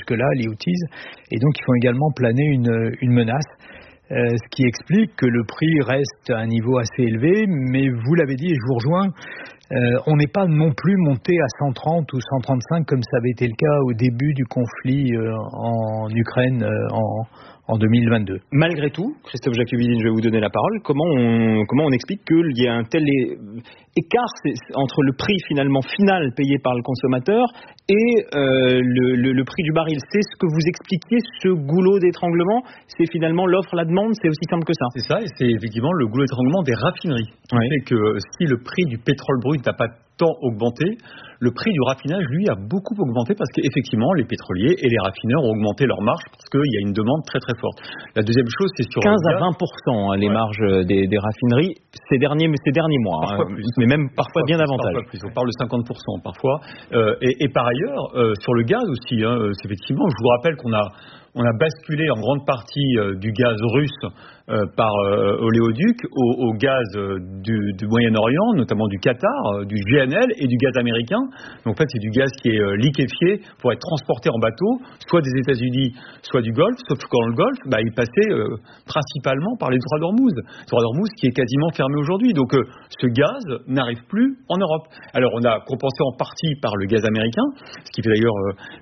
jusque-là, les Houthis, et donc ils font également planer une menace. Ce qui explique que le prix reste à un niveau assez élevé, mais vous l'avez dit et je vous rejoins, on n'est pas non plus monté à 130 ou 135 comme ça avait été le cas au début du conflit en Ukraine en 2022. Malgré tout, Christophe Jacubidine, je vais vous donner la parole. Comment on explique qu'il y a un tel écart entre le prix final payé par le consommateur et le prix du baril? C'est ce que vous expliquiez, ce goulot d'étranglement? C'est finalement l'offre, la demande, c'est aussi simple que ça? C'est ça, et c'est effectivement le goulot d'étranglement des raffineries. Qui fait que si le prix du pétrole brut n'a pas tant augmenté, le prix du raffinage, lui, a beaucoup augmenté parce qu'effectivement, les pétroliers et les raffineurs ont augmenté leurs marges parce qu'il y a une demande très très forte. La deuxième chose, c'est sur 15 à 20% les marges des raffineries ces derniers mois, mais même parfois bien davantage. Parfois plus, on parle de 50% parfois. Et par ailleurs, sur le gaz aussi, c'est effectivement, je vous rappelle qu'on a basculé en grande partie du gaz russe par oléoduc au gaz du Moyen-Orient, notamment du Qatar, du GNL et du gaz américain. Donc en fait, c'est du gaz qui est liquéfié pour être transporté en bateau, soit des États-Unis, soit du Golfe. Sauf que dans le Golfe, il passait principalement par les détroits d'Ormuz. Détroit d'Ormuz qui est quasiment fermé aujourd'hui. Donc ce gaz n'arrive plus en Europe. Alors on a compensé en partie par le gaz américain, ce qui fait d'ailleurs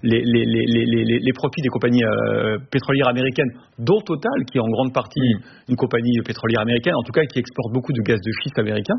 les profits des compagnies pétrolières américaines, dont Total, qui est en grande partie une compagnie pétrolière américaine, en tout cas qui exporte beaucoup de gaz de schiste américain.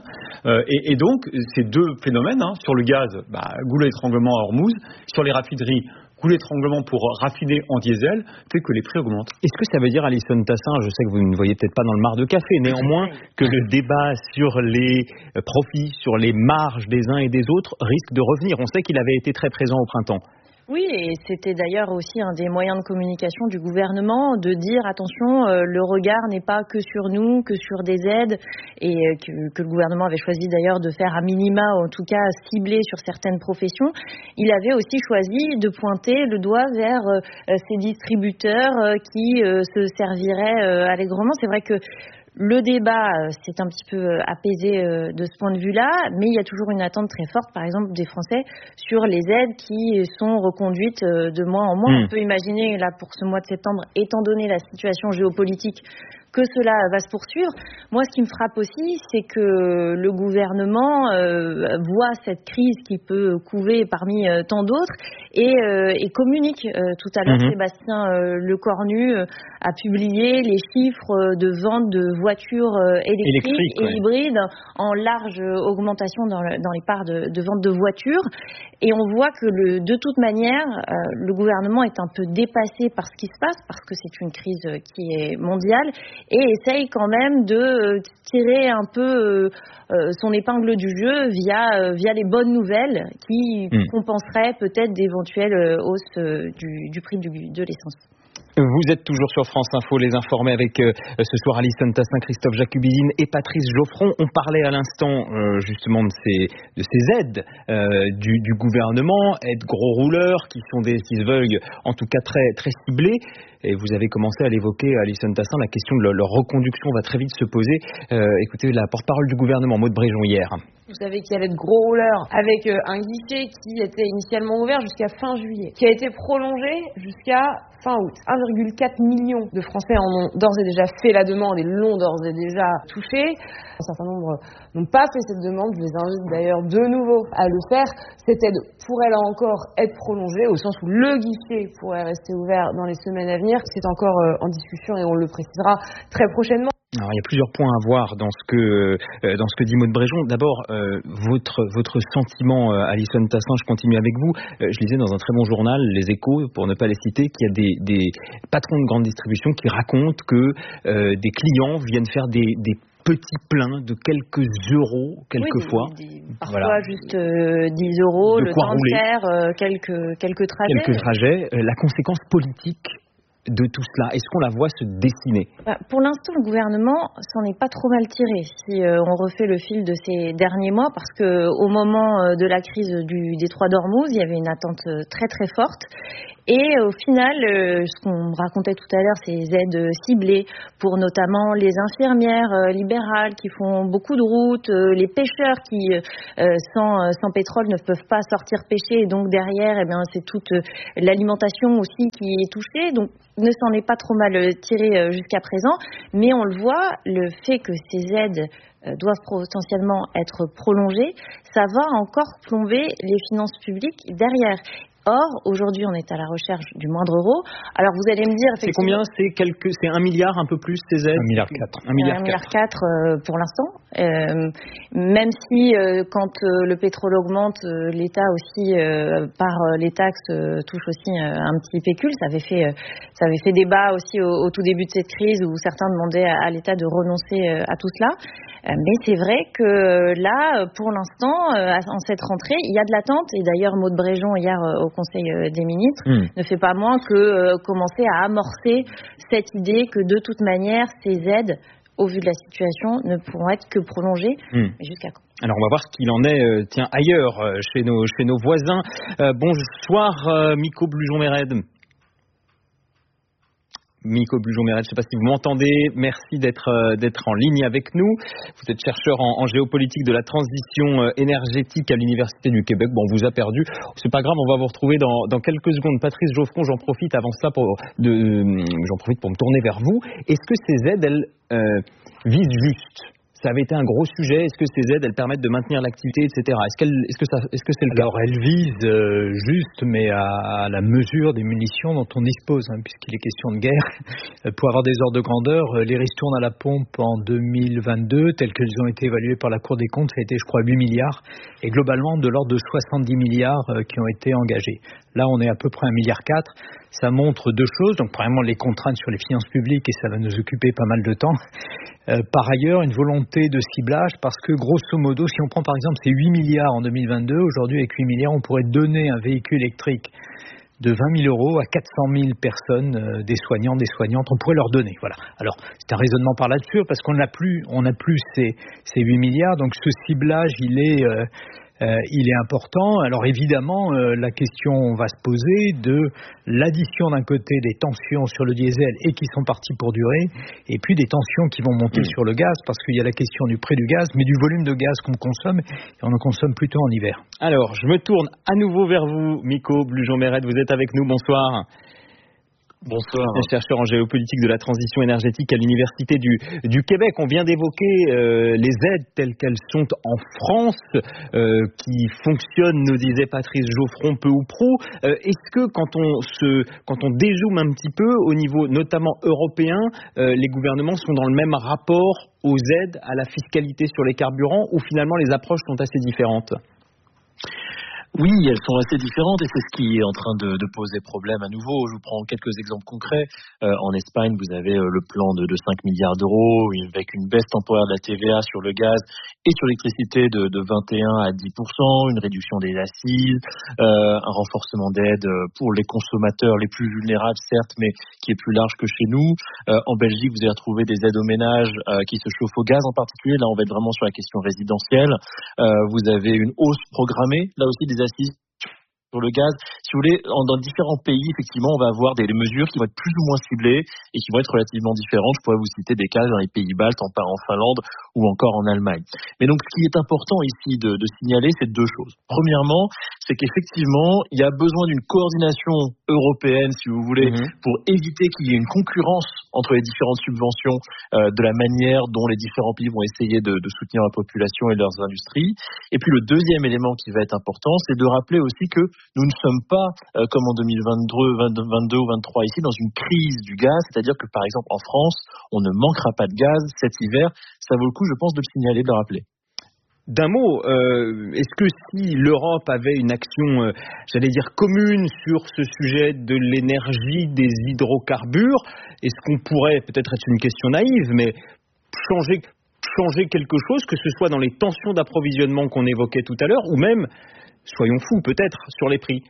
Et donc, ces deux phénomènes, sur le gaz, goulot d'étranglement à Hormuz, sur les raffineries, goulot d'étranglement pour raffiner en diesel, fait que les prix augmentent. Est-ce que ça veut dire, Alison Tassin, je sais que vous ne voyez peut-être pas dans le mar de café, néanmoins, que le débat sur les profits, sur les marges des uns et des autres risque de revenir? On sait qu'il avait été très présent au printemps. Oui, et c'était d'ailleurs aussi un des moyens de communication du gouvernement, de dire attention, le regard n'est pas que sur nous, que sur des aides, et que le gouvernement avait choisi d'ailleurs de faire à minima, en tout cas ciblé sur certaines professions. Il avait aussi choisi de pointer le doigt vers ces distributeurs qui se serviraient allègrement. C'est vrai que le débat s'est un petit peu apaisé de ce point de vue-là, mais il y a toujours une attente très forte, par exemple, des Français sur les aides qui sont reconduites de mois en mois. On peut imaginer, là, pour ce mois de septembre, étant donné la situation géopolitique, que cela va se poursuivre. Moi, ce qui me frappe aussi, c'est que le gouvernement voit cette crise qui peut couver parmi tant d'autres et communique. Tout à l'heure, Sébastien Lecornu a publié les chiffres de vente de voitures électriques et hybrides en large augmentation dans les parts de vente de voitures. Et on voit que de toute manière, le gouvernement est un peu dépassé par ce qui se passe, parce que c'est une crise qui est mondiale, et essaye quand même de tirer un peu son épingle du jeu via les bonnes nouvelles qui compenseraient peut-être d'éventuelles hausses du prix de l'essence. Vous êtes toujours sur France Info, les informés avec ce soir Alison Tassin, Christophe Jacubidine et Patrice Geoffron. On parlait à l'instant justement de ces aides du gouvernement, aides gros rouleurs qui se veulent en tout cas très, très ciblées. Et vous avez commencé à l'évoquer, Alison Tassin, la question de leur reconduction va très vite se poser. Écoutez la porte-parole du gouvernement, Maud Bréjon, hier. Vous savez qu'il y avait de gros rouleurs avec un guichet qui était initialement ouvert jusqu'à fin juillet, qui a été prolongé jusqu'à fin août. 1,4 million de Français en ont d'ores et déjà fait la demande et l'ont d'ores et déjà touché. Un certain nombre n'ont pas fait cette demande. Je les invite d'ailleurs de nouveau à le faire. Cette aide pourrait là encore être prolongée au sens où le guichet pourrait rester ouvert dans les semaines à venir. C'est encore en discussion et on le précisera très prochainement. Alors, il y a plusieurs points à voir dans ce que dit Maud Bréjon. D'abord, votre sentiment, Alison Tassin, je continue avec vous. Je lisais dans un très bon journal, Les Échos, pour ne pas les citer, qu'il y a des patrons de grande distribution qui racontent que des clients viennent faire des petits pleins de quelques euros, quelquefois. Parfois juste 10 euros, le temps de faire quelques trajets. Quelques trajets. La conséquence politique de tout cela, est-ce qu'on la voit se dessiner? Pour l'instant, le gouvernement s'en est pas trop mal tiré, si on refait le fil de ces derniers mois, parce que au moment de la crise du détroit d'Ormuz, il y avait une attente très très forte, Et au final, ce qu'on racontait tout à l'heure, ces aides ciblées pour notamment les infirmières libérales qui font beaucoup de routes, les pêcheurs qui, sans pétrole, ne peuvent pas sortir pêcher. Et donc derrière, c'est toute l'alimentation aussi qui est touchée. Donc ne s'en est pas trop mal tiré jusqu'à présent. Mais on le voit, le fait que ces aides doivent potentiellement être prolongées, ça va encore plomber les finances publiques derrière. Or, aujourd'hui, on est à la recherche du moindre euro. Alors, vous allez me dire... C'est combien ? C'est 1 milliard, un peu plus, ces aides ? 1,4 milliard. 1,4 milliard pour l'instant. Même si, quand le pétrole augmente, l'État aussi, par les taxes, touche aussi un petit pécule. Ça avait fait débat aussi au tout début de cette crise où certains demandaient à l'État de renoncer à tout cela. Mais c'est vrai que là, pour l'instant, en cette rentrée, il y a de l'attente. Et d'ailleurs, Maud Bréjon, hier, au Conseil des ministres, ne fait pas moins que commencer à amorcer cette idée que de toute manière, ces aides, au vu de la situation, ne pourront être que prolongées. Mais jusqu'à quand ? Alors on va voir ce qu'il en est ailleurs, chez nos voisins. Bonsoir, Miko Blujon-Méred. Miko Blujon-Méred, je ne sais pas si vous m'entendez. Merci d'être en ligne avec nous. Vous êtes chercheur en géopolitique de la transition énergétique à l'Université du Québec. Bon, on vous a perdu. C'est pas grave, on va vous retrouver dans quelques secondes. Patrice Geoffron, j'en profite avant ça pour me tourner vers vous. Est-ce que ces aides, elles visent juste ? Ça avait été un gros sujet. Est-ce que ces aides, elles permettent de maintenir l'activité, etc. Est-ce que c'est le cas ? Alors, elles visent juste, mais à la mesure des munitions dont on dispose, puisqu'il est question de guerre. Pour avoir des ordres de grandeur, les ristournes à la pompe en 2022, telles qu'elles ont été évaluées par la Cour des comptes, ça a été, je crois, 8 milliards. Et globalement, de l'ordre de 70 milliards qui ont été engagés. Là, on est à peu près 1,4 milliard. Ça montre deux choses. Donc, premièrement, les contraintes sur les finances publiques, et ça va nous occuper pas mal de temps. Par ailleurs, une volonté de ciblage, parce que grosso modo, si on prend par exemple ces 8 milliards en 2022, aujourd'hui avec 8 milliards, on pourrait donner un véhicule électrique de 20 000 euros à 400 000 personnes, des soignants, des soignantes, on pourrait leur donner. Voilà. Alors, c'est un raisonnement par là-dessus, parce qu'on n'a plus ces 8 milliards, donc ce ciblage, il est important. Alors évidemment, la question va se poser de l'addition d'un côté des tensions sur le diesel et qui sont parties pour durer, et puis des tensions qui vont monter sur le gaz, parce qu'il y a la question du prix du gaz, mais du volume de gaz qu'on consomme, et on en consomme plutôt en hiver. Alors, je me tourne à nouveau vers vous, Miko Blujon-Méred, vous êtes avec nous, bonsoir. Bonsoir. Chercheur en géopolitique de la transition énergétique à l'Université du Québec. On vient d'évoquer les aides telles qu'elles sont en France, qui fonctionnent, nous disait Patrice Geoffron, peu ou prou. Est-ce que quand on dézoome un petit peu au niveau notamment européen, les gouvernements sont dans le même rapport aux aides, à la fiscalité sur les carburants, ou finalement les approches sont assez différentes ? Oui, elles sont assez différentes et c'est ce qui est en train de poser problème à nouveau. Je vous prends quelques exemples concrets. En Espagne, vous avez le plan de 5 milliards d'euros avec une baisse temporaire de la TVA sur le gaz et sur l'électricité de 21 à 10%, une réduction des assises, un renforcement d'aide pour les consommateurs les plus vulnérables, certes, mais qui est plus large que chez nous. En Belgique, vous allez retrouver des aides aux ménages qui se chauffent au gaz en particulier. Là, on va être vraiment sur la question résidentielle. Vous avez une hausse programmée, là aussi des assises sur le gaz. Si vous voulez, dans différents pays, effectivement, on va avoir des mesures qui vont être plus ou moins ciblées et qui vont être relativement différentes. Je pourrais vous citer des cas dans les pays baltes, en Finlande ou encore en Allemagne. Mais donc, ce qui est important ici de signaler, c'est deux choses. Premièrement, c'est qu'effectivement, il y a besoin d'une coordination européenne, si vous voulez, pour éviter qu'il y ait une concurrence entre les différentes subventions, de la manière dont les différents pays vont essayer de soutenir la population et leurs industries. Et puis le deuxième élément qui va être important, c'est de rappeler aussi que nous ne sommes pas, comme en 2022 ou 2023 ici, dans une crise du gaz, c'est-à-dire que par exemple en France, on ne manquera pas de gaz cet hiver. Ça vaut le coup, je pense, de le signaler, de le rappeler. D'un mot, est-ce que si l'Europe avait une action, j'allais dire commune sur ce sujet de l'énergie, des hydrocarbures, est-ce qu'on pourrait, peut-être être une question naïve, mais changer quelque chose, que ce soit dans les tensions d'approvisionnement qu'on évoquait tout à l'heure, ou même, soyons fous peut-être, sur les prix?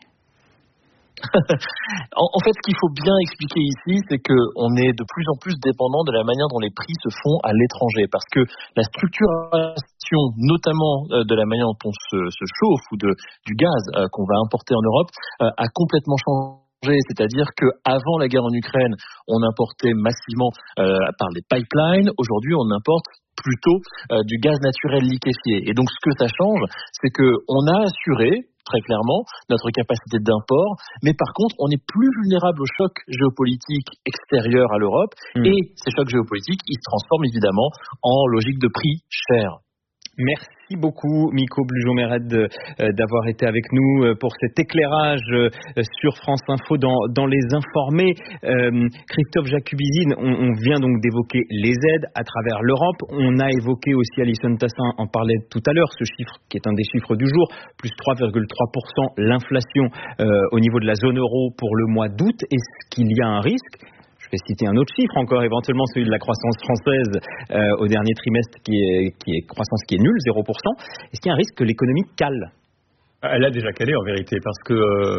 En fait, ce qu'il faut bien expliquer ici, c'est qu'on est de plus en plus dépendant de la manière dont les prix se font à l'étranger, parce que la structuration, notamment de la manière dont on se chauffe ou du gaz qu'on va importer en Europe, a complètement changé c'est-à-dire qu'avant la guerre en Ukraine, on importait massivement par les pipelines. Aujourd'hui, on importe plutôt du gaz naturel liquéfié. Et donc, ce que ça change, c'est qu'on a assuré très clairement notre capacité d'import, mais par contre, on est plus vulnérable aux chocs géopolitiques extérieurs à l'Europe, et ces chocs géopolitiques, ils se transforment évidemment en logique de prix cher. Merci beaucoup, Miko Blujo-Mered, d'avoir été avec nous pour cet éclairage sur France Info dans Les Informés. Christophe Jacubizine, on vient donc d'évoquer les aides à travers l'Europe. On a évoqué aussi, Alison Tassin en parlait tout à l'heure, ce chiffre qui est un des chiffres du jour, plus 3,3% l'inflation au niveau de la zone euro pour le mois d'août. Est-ce qu'il y a un risque ? Je vais citer un autre chiffre encore, éventuellement celui de la croissance française au dernier trimestre qui est croissance qui est nulle, 0%. Est-ce qu'il y a un risque que l'économie cale ? Elle a déjà calé en vérité, parce que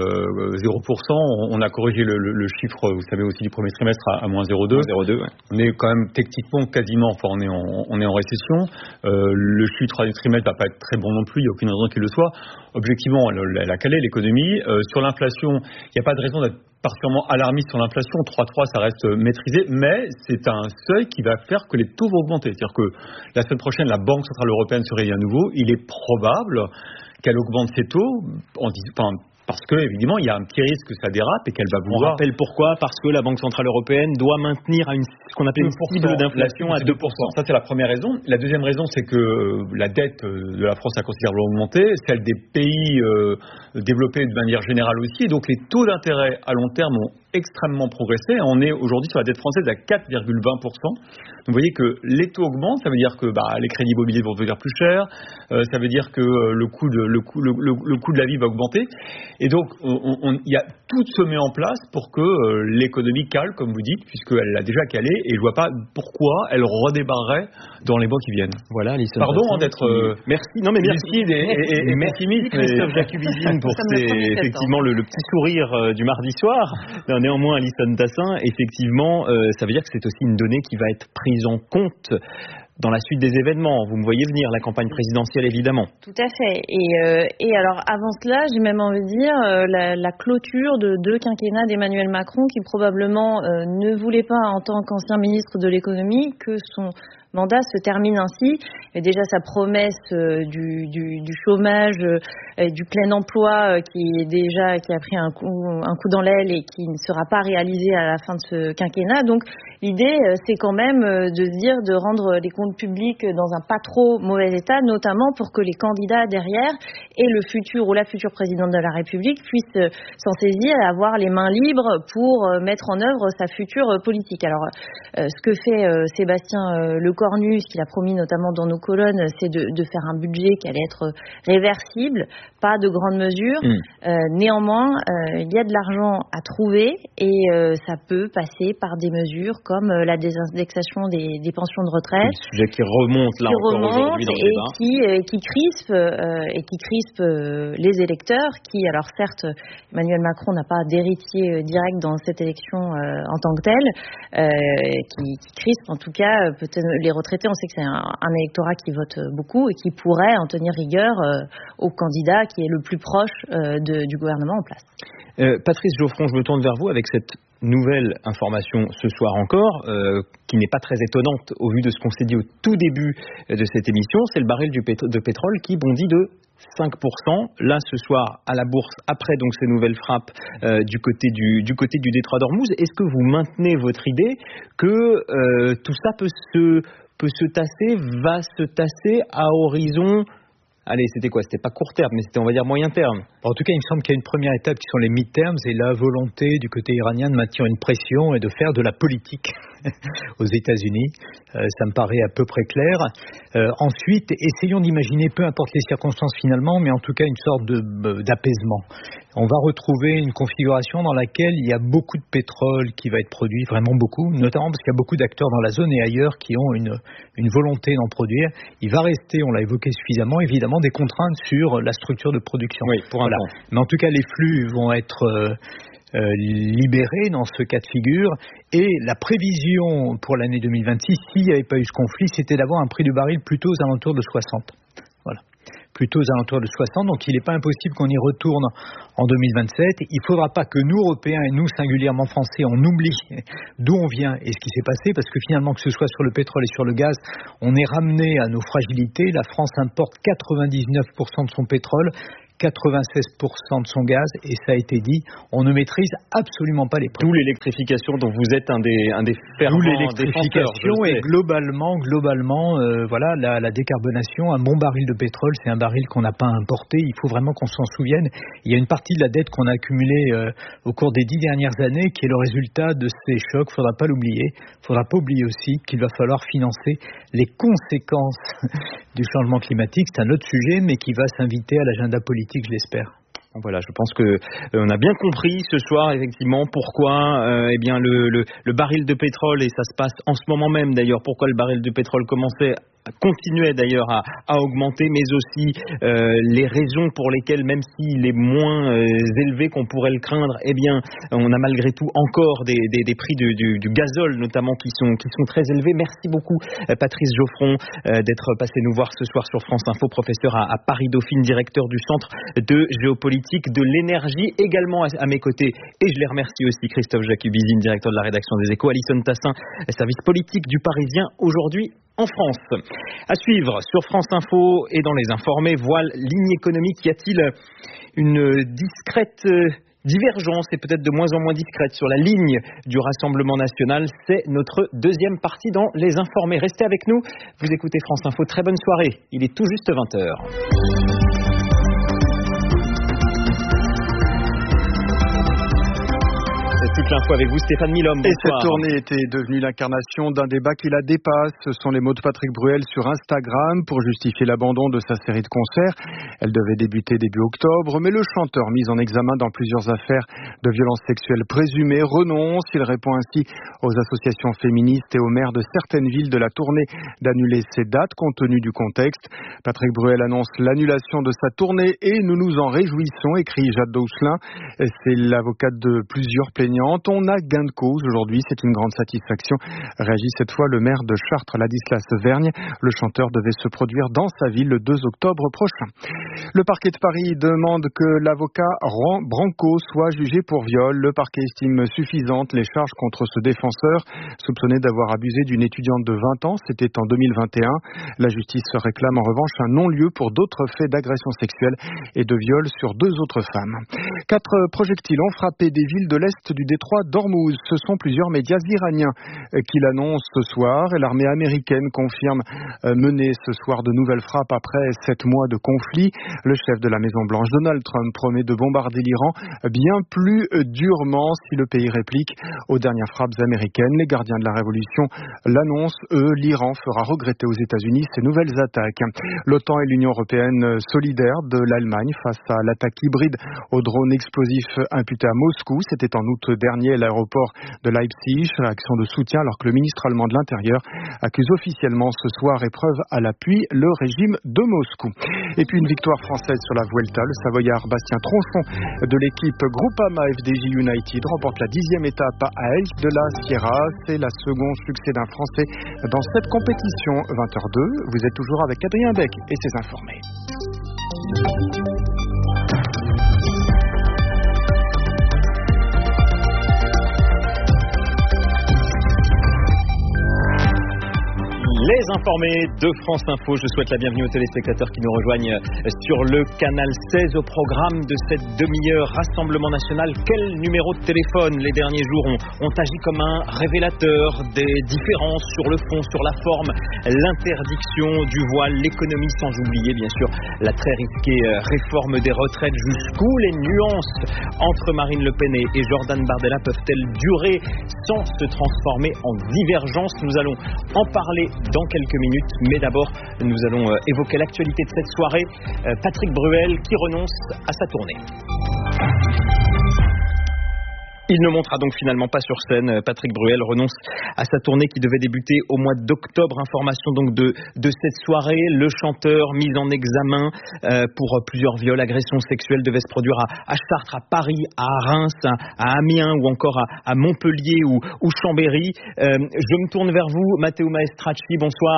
0%, on a corrigé le chiffre, vous savez, aussi du premier trimestre à moins 0,2. Ouais. On est quand même techniquement quasiment, on est en récession. Le chiffre du troisième trimestre va pas être très bon non plus, il n'y a aucune raison qu'il le soit. Objectivement, elle a calé l'économie. Sur l'inflation, il n'y a pas de raison d'être particulièrement alarmiste sur l'inflation. 3,3, ça reste maîtrisé, mais c'est un seuil qui va faire que les taux vont augmenter. C'est-à-dire que la semaine prochaine, la Banque Centrale Européenne se réunit à nouveau. Il est probable qu'elle augmente ses taux parce que, évidemment, il y a un petit risque que ça dérape et qu'elle va vouloir... On rappelle pourquoi ? Parce que la Banque Centrale Européenne doit maintenir ce qu'on appelle une cible d'inflation à 2%. Ça, c'est la première raison. La deuxième raison, c'est que la dette de la France a considérablement augmenté, celle des pays développés de manière générale aussi. Et donc, les taux d'intérêt à long terme ont extrêmement progressé. On est aujourd'hui sur la dette française à 4,20%. Donc, vous voyez que les taux augmentent, ça veut dire que les crédits immobiliers vont devenir plus chers, ça veut dire que le coût de la vie va augmenter. Et donc, tout se met en place pour que l'économie cale, comme vous dites, puisqu'elle l'a déjà calé, et je ne vois pas pourquoi elle redébarrerait dans les mois qui viennent. Voilà, Alison. Pardon d'être merci. Non, mais merci et merci Christophe Jacubizine pour effectivement le petit sourire du mardi soir. Néanmoins, Alison Tassin, effectivement, ça veut dire que c'est aussi une donnée qui va être prise en compte dans la suite des événements. Vous me voyez venir, la campagne présidentielle, évidemment. Tout à fait. Et alors, avant cela, j'ai même envie de dire la clôture de 2 quinquennats d'Emmanuel Macron, qui probablement ne voulait pas, en tant qu'ancien ministre de l'économie, que son mandat se termine ainsi. Et déjà, sa promesse du chômage, du plein emploi, qui a pris un coup dans l'aile et qui ne sera pas réalisé à la fin de ce quinquennat. Donc, l'idée, c'est quand même de se dire de rendre les comptes publics dans un pas trop mauvais état, notamment pour que les candidats derrière et le futur ou la future présidente de la République puissent s'en saisir et avoir les mains libres pour mettre en œuvre sa future politique. Alors, ce que fait Sébastien Lecornu, ce qu'il a promis notamment dans nos colonnes, c'est de faire un budget qui allait être réversible, pas de grandes mesures. Néanmoins, il y a de l'argent à trouver et ça peut passer par des mesures comme la désindexation des pensions de retraite. Un sujet qui remonte là encore aujourd'hui dans le débat. Et qui crispe les électeurs qui, alors certes, Emmanuel Macron n'a pas d'héritier direct dans cette élection en tant que telle, qui crispe en tout cas peut-être les retraités. On sait que c'est un électorat qui vote beaucoup et qui pourrait en tenir rigueur au candidat qui est le plus proche du gouvernement en place. Patrice Geoffron, je me tourne vers vous avec cette nouvelle information ce soir encore, qui n'est pas très étonnante au vu de ce qu'on s'est dit au tout début de cette émission. C'est le baril de pétrole qui bondit de 5%. Là, ce soir, à la bourse, après donc ces nouvelles frappes du côté du détroit d'Ormuz. Est-ce que vous maintenez votre idée que tout ça peut se tasser, va se tasser à horizon... Allez, c'était quoi ? C'était pas court terme, mais c'était, on va dire, moyen terme. En tout cas, il me semble qu'il y a une première étape qui sont les mid-terms et la volonté du côté iranien de maintenir une pression et de faire de la politique aux États-Unis. Ça me paraît à peu près clair. Ensuite, essayons d'imaginer, peu importe les circonstances finalement, mais en tout cas une sorte d'apaisement. On va retrouver une configuration dans laquelle il y a beaucoup de pétrole qui va être produit, vraiment beaucoup, notamment parce qu'il y a beaucoup d'acteurs dans la zone et ailleurs qui ont une volonté d'en produire. Il va rester, on l'a évoqué suffisamment, évidemment, des contraintes sur la structure de production. Oui, pour un voilà. Mais en tout cas, les flux vont être libérés dans ce cas de figure. Et la prévision pour l'année 2026, s'il n'y avait pas eu ce conflit, c'était d'avoir un prix du baril plutôt aux alentours de 60. Voilà. plutôt aux alentours de 60. Donc il n'est pas impossible qu'on y retourne en 2027. Il ne faudra pas que nous, Européens, et nous singulièrement Français, on oublie d'où on vient et ce qui s'est passé, parce que finalement, que ce soit sur le pétrole et sur le gaz, on est ramené à nos fragilités. La France importe 99% de son pétrole, 96% de son gaz, et ça a été dit, on ne maîtrise absolument pas les prix. D'où l'électrification dont vous êtes un des fervents défenseurs. Et globalement, voilà, la décarbonation, un bon baril de pétrole, c'est un baril qu'on n'a pas importé. Il faut vraiment qu'on s'en souvienne. Il y a une partie de la dette qu'on a accumulée au cours des 10 dernières années qui est le résultat de ces chocs. Il ne faudra pas l'oublier. Il ne faudra pas oublier aussi qu'il va falloir financer les conséquences du changement climatique. C'est un autre sujet, mais qui va s'inviter à l'agenda politique, je l'espère. Voilà, je pense que on a bien compris ce soir effectivement pourquoi le baril de pétrole, et ça se passe en ce moment même d'ailleurs, pourquoi le baril de pétrole continuait d'ailleurs à augmenter, mais aussi les raisons pour lesquelles, même s'il est moins élevé qu'on pourrait le craindre, on a malgré tout encore des prix du gazole notamment qui sont très élevés. Merci beaucoup Patrice Geoffron d'être passé nous voir ce soir sur France Info, professeur à Paris-Dauphine, directeur du Centre de géopolitique de l'énergie, également à mes côtés, et je les remercie aussi, Christophe Jacubizine, directeur de la rédaction des Échos, Alison Tassin, service politique du Parisien aujourd'hui en France. À suivre sur France Info et dans Les Informés, voile, ligne économique, y a-t-il une discrète divergence, et peut-être de moins en moins discrète, sur la ligne du Rassemblement National? C'est notre deuxième partie dans Les Informés. Restez avec nous, vous écoutez France Info, très bonne soirée, il est tout juste 20h. Toute l'info avec vous, Stéphane Milhomme. Et cette tournée était devenue l'incarnation d'un débat qui la dépasse. Ce sont les mots de Patrick Bruel sur Instagram pour justifier l'abandon de sa série de concerts. Elle devait débuter début octobre, mais le chanteur, mis en examen dans plusieurs affaires de violences sexuelles présumées, renonce. Il répond ainsi aux associations féministes et aux maires de certaines villes de la tournée d'annuler ces dates compte tenu du contexte. Patrick Bruel annonce l'annulation de sa tournée et nous nous en réjouissons, écrit Jade Douchelin. C'est l'avocate de plusieurs plaignants. On a gain de cause aujourd'hui, c'est une grande satisfaction. Réagit cette fois le maire de Chartres, Ladislas Vergne. Le chanteur devait se produire dans sa ville le 2 octobre prochain. Le parquet de Paris demande que l'avocat Branco soit jugé pour viol. Le parquet estime suffisantes les charges contre ce défenseur, soupçonné d'avoir abusé d'une étudiante de 20 ans. C'était en 2021. La justice réclame en revanche un non-lieu pour d'autres faits d'agression sexuelle et de viol sur 2 autres femmes. 4 projectiles ont frappé des villes de l'Est du détroit d'Ormuz. Ce sont plusieurs médias iraniens qui l'annoncent ce soir, et l'armée américaine confirme mener ce soir de nouvelles frappes après 7 mois de conflit. Le chef de la Maison-Blanche, Donald Trump, promet de bombarder l'Iran bien plus durement si le pays réplique aux dernières frappes américaines. Les gardiens de la révolution l'annoncent, l'Iran fera regretter aux États-Unis ces nouvelles attaques. L'OTAN et l'Union européenne solidaires de l'Allemagne face à l'attaque hybride au drone explosif imputé à Moscou. C'était en août dernier à l'aéroport de Leipzig. Réaction de soutien alors que le ministre allemand de l'Intérieur accuse officiellement ce soir épreuve à l'appui le régime de Moscou. Et puis une victoire française sur la Vuelta. Le Savoyard Bastien Tronçon de l'équipe Groupama FDJ United remporte la 10e étape à El de la Sierra. C'est la seconde succès d'un Français dans cette compétition. 20h02, vous êtes toujours avec Adrien Beck et ses informés. Les Informés de France Info, je souhaite la bienvenue aux téléspectateurs qui nous rejoignent sur le canal 16 au programme de cette demi-heure Rassemblement National. Quel numéro de téléphone? Les derniers jours ont agi comme un révélateur des différences sur le fond, sur la forme, l'interdiction du voile, l'économie, sans oublier bien sûr la très risquée réforme des retraites. Jusqu'où les nuances entre Marine Le Pen et Jordan Bardella peuvent-elles durer sans se transformer en divergence? Nous allons en parler dans quelques minutes, mais d'abord nous allons évoquer l'actualité de cette soirée. Patrick Bruel qui renonce à sa tournée. Il ne montera donc finalement pas sur scène. Patrick Bruel renonce à sa tournée qui devait débuter au mois d'octobre. Information donc de cette soirée. Le chanteur mis en examen pour plusieurs viols, agressions sexuelles devait se produire à Chartres, à Paris, à Reims, à Amiens ou encore à Montpellier ou Chambéry. Je me tourne vers vous, Matteo Maestracci, bonsoir.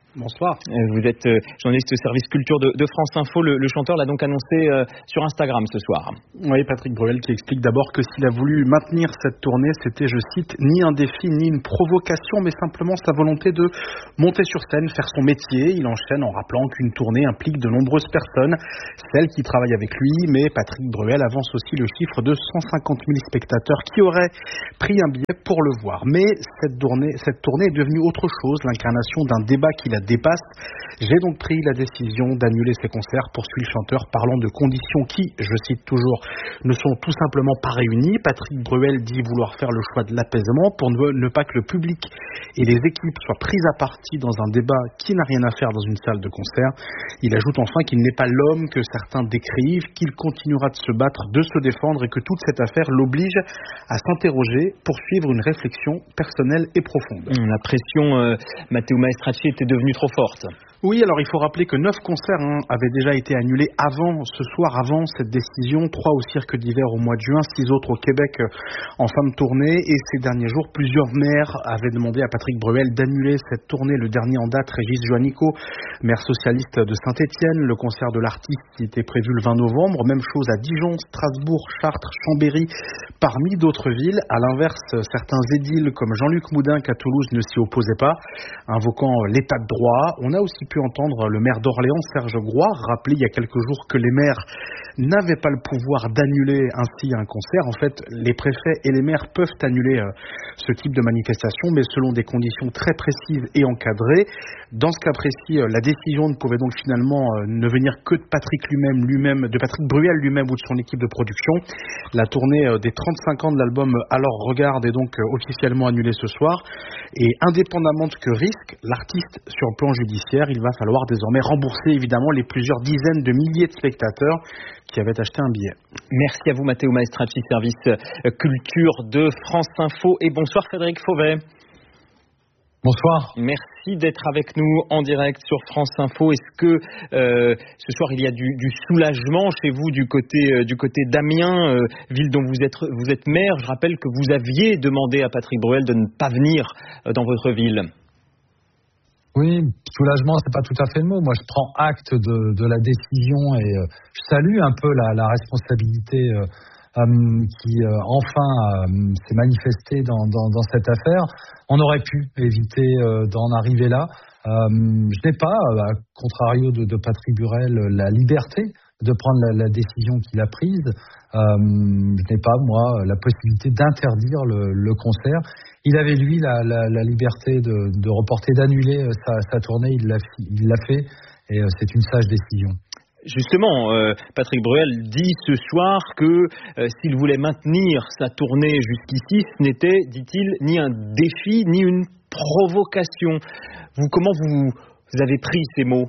Bonsoir. Vous êtes journaliste au service culture de France Info. Le chanteur l'a donc annoncé sur Instagram ce soir. Oui, Patrick Bruel qui explique d'abord que s'il a voulu maintenir cette tournée, c'était, je cite, ni un défi ni une provocation, mais simplement sa volonté de monter sur scène, faire son métier. Il enchaîne en rappelant qu'une tournée implique de nombreuses personnes, celles qui travaillent avec lui, mais Patrick Bruel avance aussi le chiffre de 150 000 spectateurs qui auraient pris un billet pour le voir. Mais cette tournée est devenue autre chose, l'incarnation d'un débat qui la dépasse. J'ai donc pris la décision d'annuler ces concerts, poursuit le chanteur, parlant de conditions qui, je cite toujours, ne sont tout simplement pas réunies. Patrick Bruel dit vouloir faire le choix de l'apaisement pour ne pas que le public et les équipes soient prises à partie dans un débat qui n'a rien à faire dans une salle de concert. Il ajoute enfin qu'il n'est pas l'homme que certains décrivent, qu'il continuera de se battre, de se défendre et que toute cette affaire l'oblige à s'interroger pour suivre une réflexion personnelle et profonde. La pression, Matteo Maestracci, était devenue trop forte. Oui, alors il faut rappeler que 9 concerts avaient déjà été annulés avant cette décision, 3 au Cirque d'Hiver au mois de juin, 6 autres au Québec en fin de tournée, et ces derniers jours, plusieurs maires avaient demandé à Patrick Bruel d'annuler cette tournée. Le dernier en date, Régis Juanico, maire socialiste de Saint-Étienne, le concert de l'artiste qui était prévu le 20 novembre, même chose à Dijon, Strasbourg, Chartres, Chambéry, parmi d'autres villes. À l'inverse, certains édiles comme Jean-Luc Moudin à Toulouse ne s'y opposaient pas, invoquant l'état de droit. On a aussi pu entendre le maire d'Orléans, Serge Groix, rappeler il y a quelques jours que les maires n'avaient pas le pouvoir d'annuler ainsi un concert. En fait, les préfets et les maires peuvent annuler ce type de manifestation, mais selon des conditions très précises et encadrées. Dans ce cas précis, la décision ne pouvait donc finalement ne venir que de Patrick de Patrick Bruel lui-même ou de son équipe de production. La tournée des 35 ans de l'album Alors Regarde est donc officiellement annulée ce soir. Et indépendamment de ce que risque l'artiste sur le plan judiciaire, il va falloir désormais rembourser évidemment les plusieurs dizaines de milliers de spectateurs qui avaient acheté un billet. Merci à vous Matteo Maestracci, service culture de France Info, et bonsoir Frédéric Fauvet. Bonsoir. Merci d'être avec nous en direct sur France Info. Est-ce que ce soir il y a du soulagement chez vous du côté d'Amiens, ville dont vous êtes maire? Je rappelle que vous aviez demandé à Patrick Bruel de ne pas venir dans votre ville. Oui, soulagement, c'est pas tout à fait le mot. Moi, je prends acte de la décision et je salue un peu la responsabilité qui enfin s'est manifestée dans cette affaire. On aurait pu éviter d'en arriver là. Je n'ai pas, à contrario de Patrick Bruel, la liberté de prendre la décision qu'il a prise. Je n'ai pas, moi, la possibilité d'interdire le concert. Il avait, lui, la liberté de reporter, d'annuler sa tournée. Il l'a fait, et c'est une sage décision. Justement, Patrick Bruel dit ce soir que s'il voulait maintenir sa tournée jusqu'ici, ce n'était, dit-il, ni un défi, ni une provocation. Comment vous avez pris ces mots?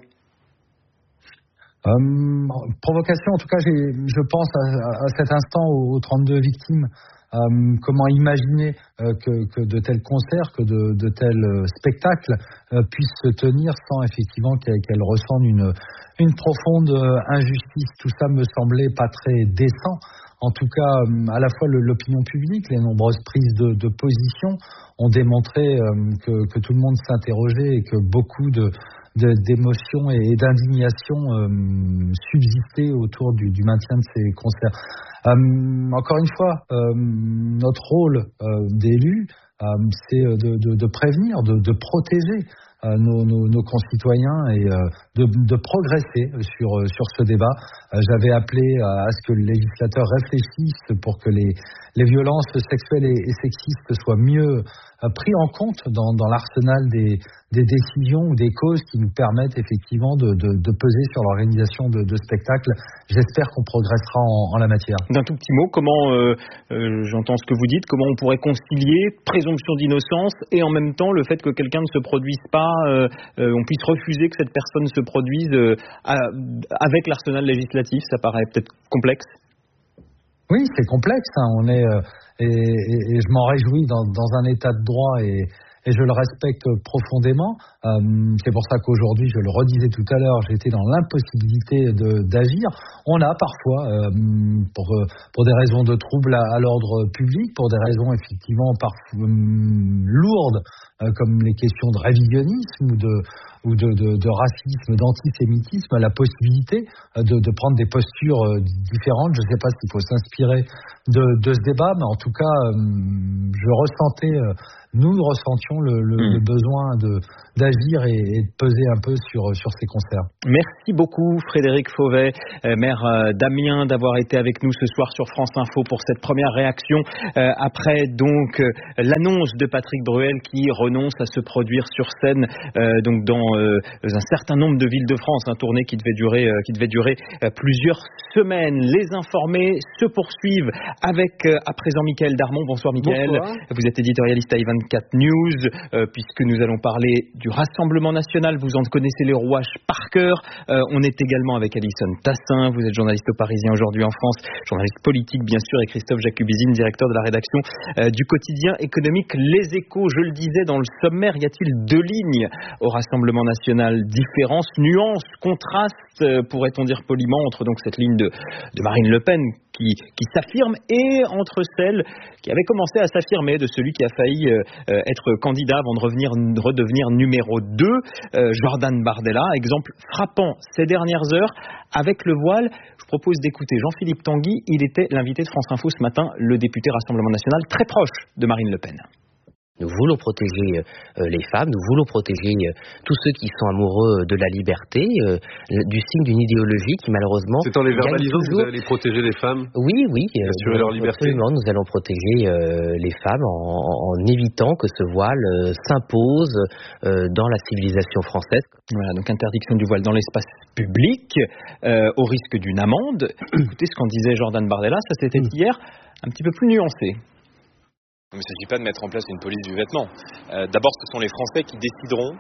Provocation, en tout cas, je pense à cet instant aux 32 victimes. Comment imaginer que de tels concerts, que de tels spectacles puissent se tenir sans effectivement qu'elles ressentent une profonde injustice. Tout ça me semblait pas très décent. En tout cas, à la fois l'opinion publique, les nombreuses prises de position ont démontré que tout le monde s'interrogeait et que beaucoup d'émotions et d'indignation subsistaient autour du maintien de ces concerts. Encore une fois, notre rôle d'élu, c'est de prévenir, de protéger nos concitoyens et de progresser sur ce débat. J'avais appelé à ce que le législateur réfléchisse pour que les violences sexuelles et sexistes soient mieux pris en compte dans l'arsenal des décisions ou des causes qui nous permettent effectivement de peser sur l'organisation de spectacles. J'espère qu'on progressera en la matière. D'un tout petit mot, comment, j'entends ce que vous dites, comment on pourrait concilier présomption d'innocence et en même temps le fait que quelqu'un ne se produise pas, on puisse refuser que cette personne se produise avec l'arsenal législatif, ça paraît peut-être complexe. Oui, c'est complexe. On est et je m'en réjouis dans un état de droit et et je le respecte profondément. C'est pour ça qu'aujourd'hui, je le redisais tout à l'heure, j'étais dans l'impossibilité d'agir. On a parfois, pour des raisons de trouble à l'ordre public, pour des raisons effectivement parfois lourdes, comme les questions de révisionnisme ou de racisme, d'antisémitisme, la possibilité de prendre des postures différentes. Je ne sais pas s'il faut s'inspirer de ce débat, mais en tout cas, nous ressentions le besoin d'agir et de peser un peu sur ces concerts. Merci beaucoup Frédéric Fauvet, maire d'Amiens, d'avoir été avec nous ce soir sur France Info pour cette première réaction après donc l'annonce de Patrick Bruel qui renonce à se produire sur scène donc dans un certain nombre de villes de France, un tournée qui devait durer plusieurs semaines. Les informés se poursuivent avec à présent Mickaël Darmon. Bonsoir Mickaël. Bonsoir. Vous êtes éditorialiste à I24 News, puisque nous allons parler du Rassemblement National. Vous en connaissez les rouages par cœur. On est également avec Alison Tassin. Vous êtes journaliste au Parisien aujourd'hui en France, journaliste politique bien sûr, et Christophe Jacubizine, directeur de la rédaction du quotidien économique Les Échos. Je le disais dans le sommaire, y a-t-il deux lignes au Rassemblement National? Différences, nuances, contrastes, pourrait-on dire poliment, entre donc cette ligne de Marine Le Pen qui s'affirme et entre celle qui avait commencé à s'affirmer de celui qui a failli être candidat avant de redevenir numéro 2, Jordan Bardella. Exemple frappant ces dernières heures avec le voile. Je propose d'écouter Jean-Philippe Tanguy. Il était l'invité de France Info ce matin, le député Rassemblement National, très proche de Marine Le Pen. Nous voulons protéger les femmes, nous voulons protéger tous ceux qui sont amoureux de la liberté, du signe d'une idéologie qui malheureusement... C'est en les verbalisant que vous allez protéger les femmes? Oui. Assurer leur liberté. Absolument, nous allons protéger les femmes en évitant que ce voile s'impose dans la civilisation française. Voilà, donc interdiction du voile dans l'espace public, au risque d'une amende. Écoutez ce qu'en disait Jordan Bardella, ça c'était hier, un petit peu plus nuancé. Il ne s'agit pas de mettre en place une police du vêtement. D'abord, ce sont les Français qui décideront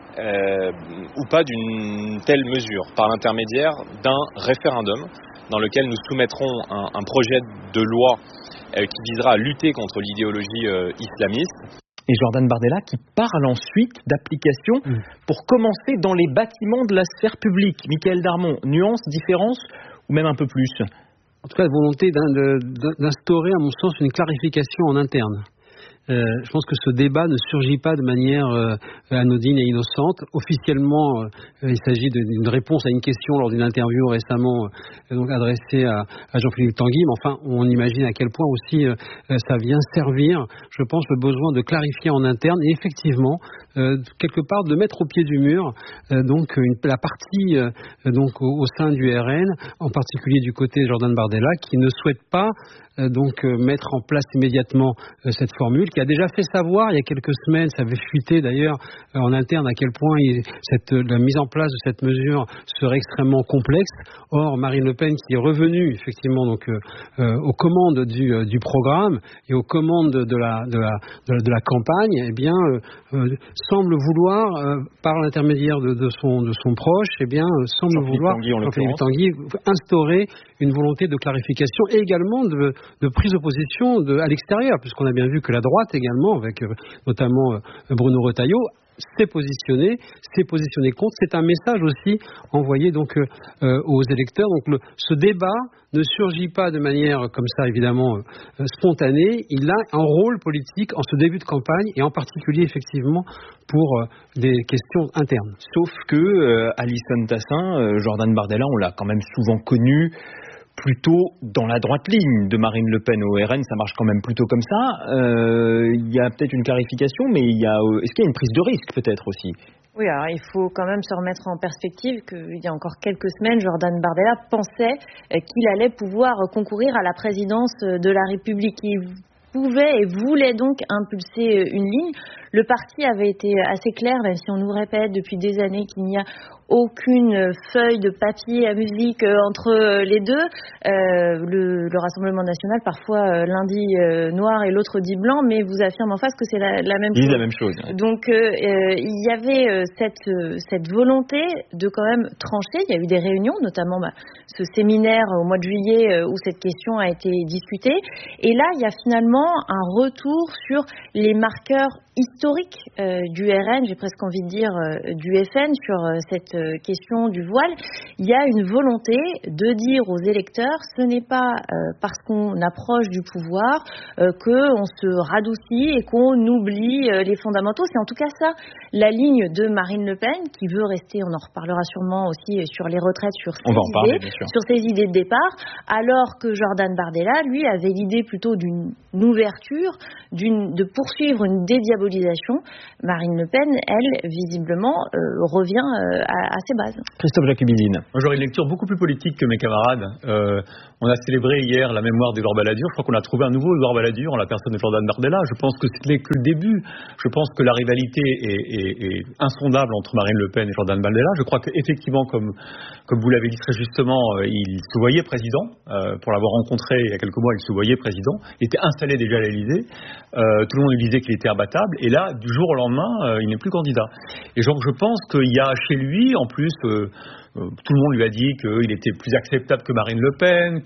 ou pas d'une telle mesure par l'intermédiaire d'un référendum dans lequel nous soumettrons un projet de loi qui visera à lutter contre l'idéologie islamiste. Et Jordan Bardella qui parle ensuite d'application pour commencer dans les bâtiments de la sphère publique. Mickaël Darmon, nuance, différence ou même un peu plus? En tout cas, la volonté d'instaurer, à mon sens, une clarification en interne. Je pense que ce débat ne surgit pas de manière anodine et innocente. Officiellement, il s'agit d'une réponse à une question lors d'une interview récemment donc adressée à Jean-Philippe Tanguy. Mais enfin, on imagine à quel point aussi ça vient servir, je pense, le besoin de clarifier en interne et effectivement, quelque part, de mettre au pied du mur donc la partie donc au sein du RN, en particulier du côté Jordan Bardella, qui ne souhaite pas donc mettre en place immédiatement cette formule, qui a déjà fait savoir il y a quelques semaines, ça avait fuité d'ailleurs en interne à quel point la mise en place de cette mesure serait extrêmement complexe. Or Marine Le Pen, qui est revenue effectivement donc aux commandes du programme et aux commandes de la campagne, eh bien semble vouloir par l'intermédiaire de son proche, eh bien semble vouloir Jean-Philippe Tanguy instaurer une volonté de clarification et également de prise de position à l'extérieur, puisqu'on a bien vu que la droite également, avec notamment Bruno Retailleau, s'est positionné contre. C'est un message aussi envoyé donc aux électeurs. Donc ce débat ne surgit pas de manière comme ça évidemment spontanée. Il a un rôle politique en ce début de campagne et en particulier effectivement pour des questions internes. Sauf que Alison Tassin, Jordan Bardella, on l'a quand même souvent connu plutôt dans la droite ligne de Marine Le Pen au RN, ça marche quand même plutôt comme ça. Il y a peut-être une clarification, mais est-ce qu'il y a une prise de risque peut-être aussi? Oui, alors il faut quand même se remettre en perspective qu'il y a encore quelques semaines, Jordan Bardella pensait qu'il allait pouvoir concourir à la présidence de la République. Il pouvait et voulait donc impulser une ligne. Le parti avait été assez clair, même si on nous répète depuis des années qu'il n'y a aucune feuille de papier à musique entre les deux. Le Rassemblement National, parfois l'un dit noir et l'autre dit blanc, mais vous affirme en face que c'est la même chose. La même chose. Ouais. Donc il y avait cette volonté de quand même trancher. Il y a eu des réunions, notamment ce séminaire au mois de juillet où cette question a été discutée. Et là, il y a finalement un retour sur les marqueurs historiques historique du RN, j'ai presque envie de dire du FN sur cette question du voile. Il y a une volonté de dire aux électeurs, ce n'est pas parce qu'on approche du pouvoir qu'on se radoucit et qu'on oublie les fondamentaux. C'est en tout cas ça la ligne de Marine Le Pen qui veut rester, on en reparlera sûrement aussi sur les retraites, sur ses idées de départ, alors que Jordan Bardella, lui, avait l'idée plutôt d'une ouverture, de poursuivre une dédiabolisation. Marine Le Pen, elle, visiblement, revient à ses bases. Christophe Jacubizine. Moi, j'aurais une lecture beaucoup plus politique que mes camarades. On a célébré hier la mémoire d'Édouard Balladur. Je crois qu'on a trouvé un nouveau Édouard Balladur en la personne de Jordan Bardella. Je pense que ce n'est que le début. Je pense que la rivalité est insondable entre Marine Le Pen et Jordan Bardella. Je crois qu'effectivement, comme vous l'avez dit très justement, il se voyait président. Pour l'avoir rencontré il y a quelques mois, il se voyait président. Il était installé déjà à l'Élysée. Tout le monde lui disait qu'il était imbattable. Et là, du jour au lendemain, il n'est plus candidat. Et donc, je pense qu'il y a chez lui, en plus, tout le monde lui a dit qu'il était plus acceptable que Marine Le Pen,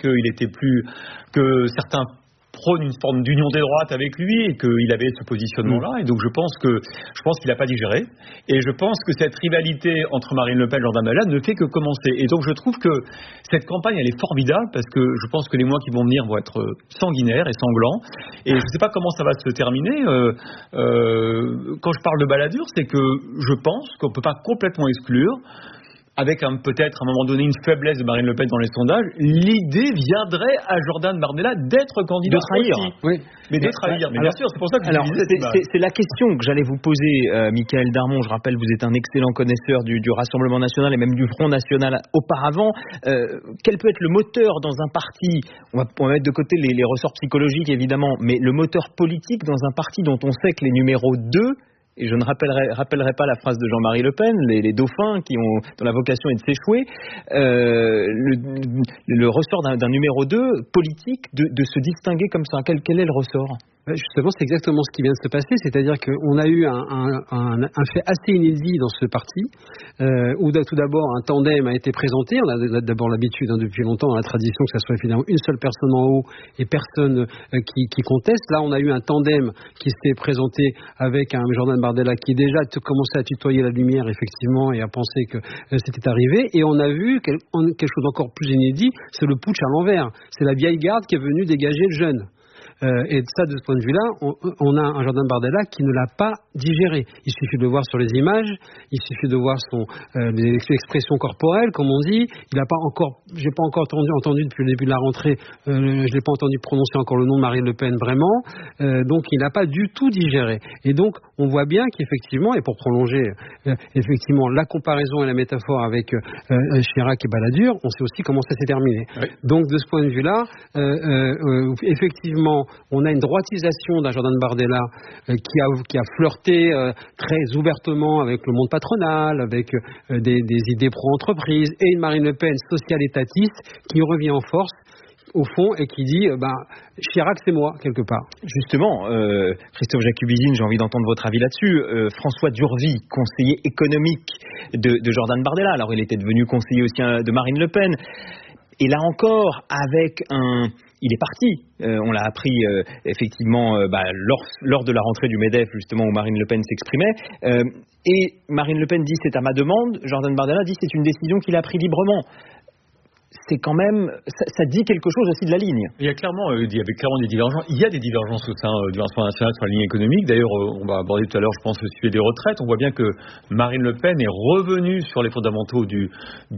que certains prônent une forme d'union des droites avec lui et qu'il avait ce positionnement-là. Et donc je pense qu'il n'a pas digéré. Et je pense que cette rivalité entre Marine Le Pen et Jordan Bardella ne fait que commencer. Et donc je trouve que cette campagne, elle est formidable parce que je pense que les mois qui vont venir vont être sanguinaires et sanglants. Et je ne sais pas comment ça va se terminer. Quand je parle de Balladur, c'est que je pense qu'on ne peut pas complètement exclure, avec peut-être à un moment donné une faiblesse de Marine Le Pen dans les sondages, l'idée viendrait à Jordan Bardella d'être candidat. De trahir. Oui. Mais de trahir. Mais bien sûr, c'est pour ça que c'est la question que j'allais vous poser, Michaël Darmon. Je rappelle, vous êtes un excellent connaisseur du Rassemblement National et même du Front National auparavant. Quel peut être le moteur dans un parti? On va mettre de côté les ressorts psychologiques, évidemment, mais le moteur politique dans un parti dont on sait que les numéros 2, et je ne rappellerai pas la phrase de Jean-Marie Le Pen, les dauphins dont la vocation est de s'échouer, le ressort d'un numéro 2 politique de se distinguer comme ça. Quel est le ressort? Justement, c'est exactement ce qui vient de se passer, c'est-à-dire qu'on a eu un fait assez inédit dans ce parti, où tout d'abord un tandem a été présenté. On a d'abord l'habitude depuis longtemps dans la tradition que ça soit finalement une seule personne en haut et personne qui conteste. Là, on a eu un tandem qui s'est présenté avec un Jordan Bardella qui déjà commençait à tutoyer la lumière effectivement et à penser que c'était arrivé. Et on a vu quelque chose d'encore plus inédit, c'est le putsch à l'envers. C'est la vieille garde qui est venue dégager le jeune. Et ça, de ce point de vue-là, on a un Jordan Bardella qui ne l'a pas digéré. Il suffit de le voir sur les images, il suffit de voir les expressions corporelles, comme on dit. J'ai pas encore entendu depuis le début de la rentrée, je l'ai pas entendu prononcer encore le nom de Marine Le Pen vraiment. Donc il n'a pas du tout digéré. Et donc on voit bien qu'effectivement, et pour prolonger effectivement la comparaison et la métaphore avec Chirac et Balladur, on sait aussi comment ça s'est terminé. Oui. Donc de ce point de vue-là, effectivement, on a une droitisation d'un Jordan Bardella qui a flirté très ouvertement avec le monde patronal, avec des idées pro-entreprise, et une Marine Le Pen social-étatiste qui revient en force au fond et qui dit Chirac c'est moi quelque part. Justement, Christophe Jacubizine, j'ai envie d'entendre votre avis là-dessus. François Durvy, conseiller économique de Jordan Bardella, alors il était devenu conseiller aussi de Marine Le Pen, et là encore avec il est parti, on l'a appris effectivement lors de la rentrée du MEDEF justement où Marine Le Pen s'exprimait, et Marine Le Pen dit c'est à ma demande, Jordan Bardella dit c'est une décision qu'il a prise librement. C'est quand même, ça dit quelque chose aussi de la ligne. Il y avait clairement des divergences. Il y a des divergences au sein du Rassemblement national sur la ligne économique. D'ailleurs, on va aborder tout à l'heure, je pense, le sujet des retraites. On voit bien que Marine Le Pen est revenue sur les fondamentaux du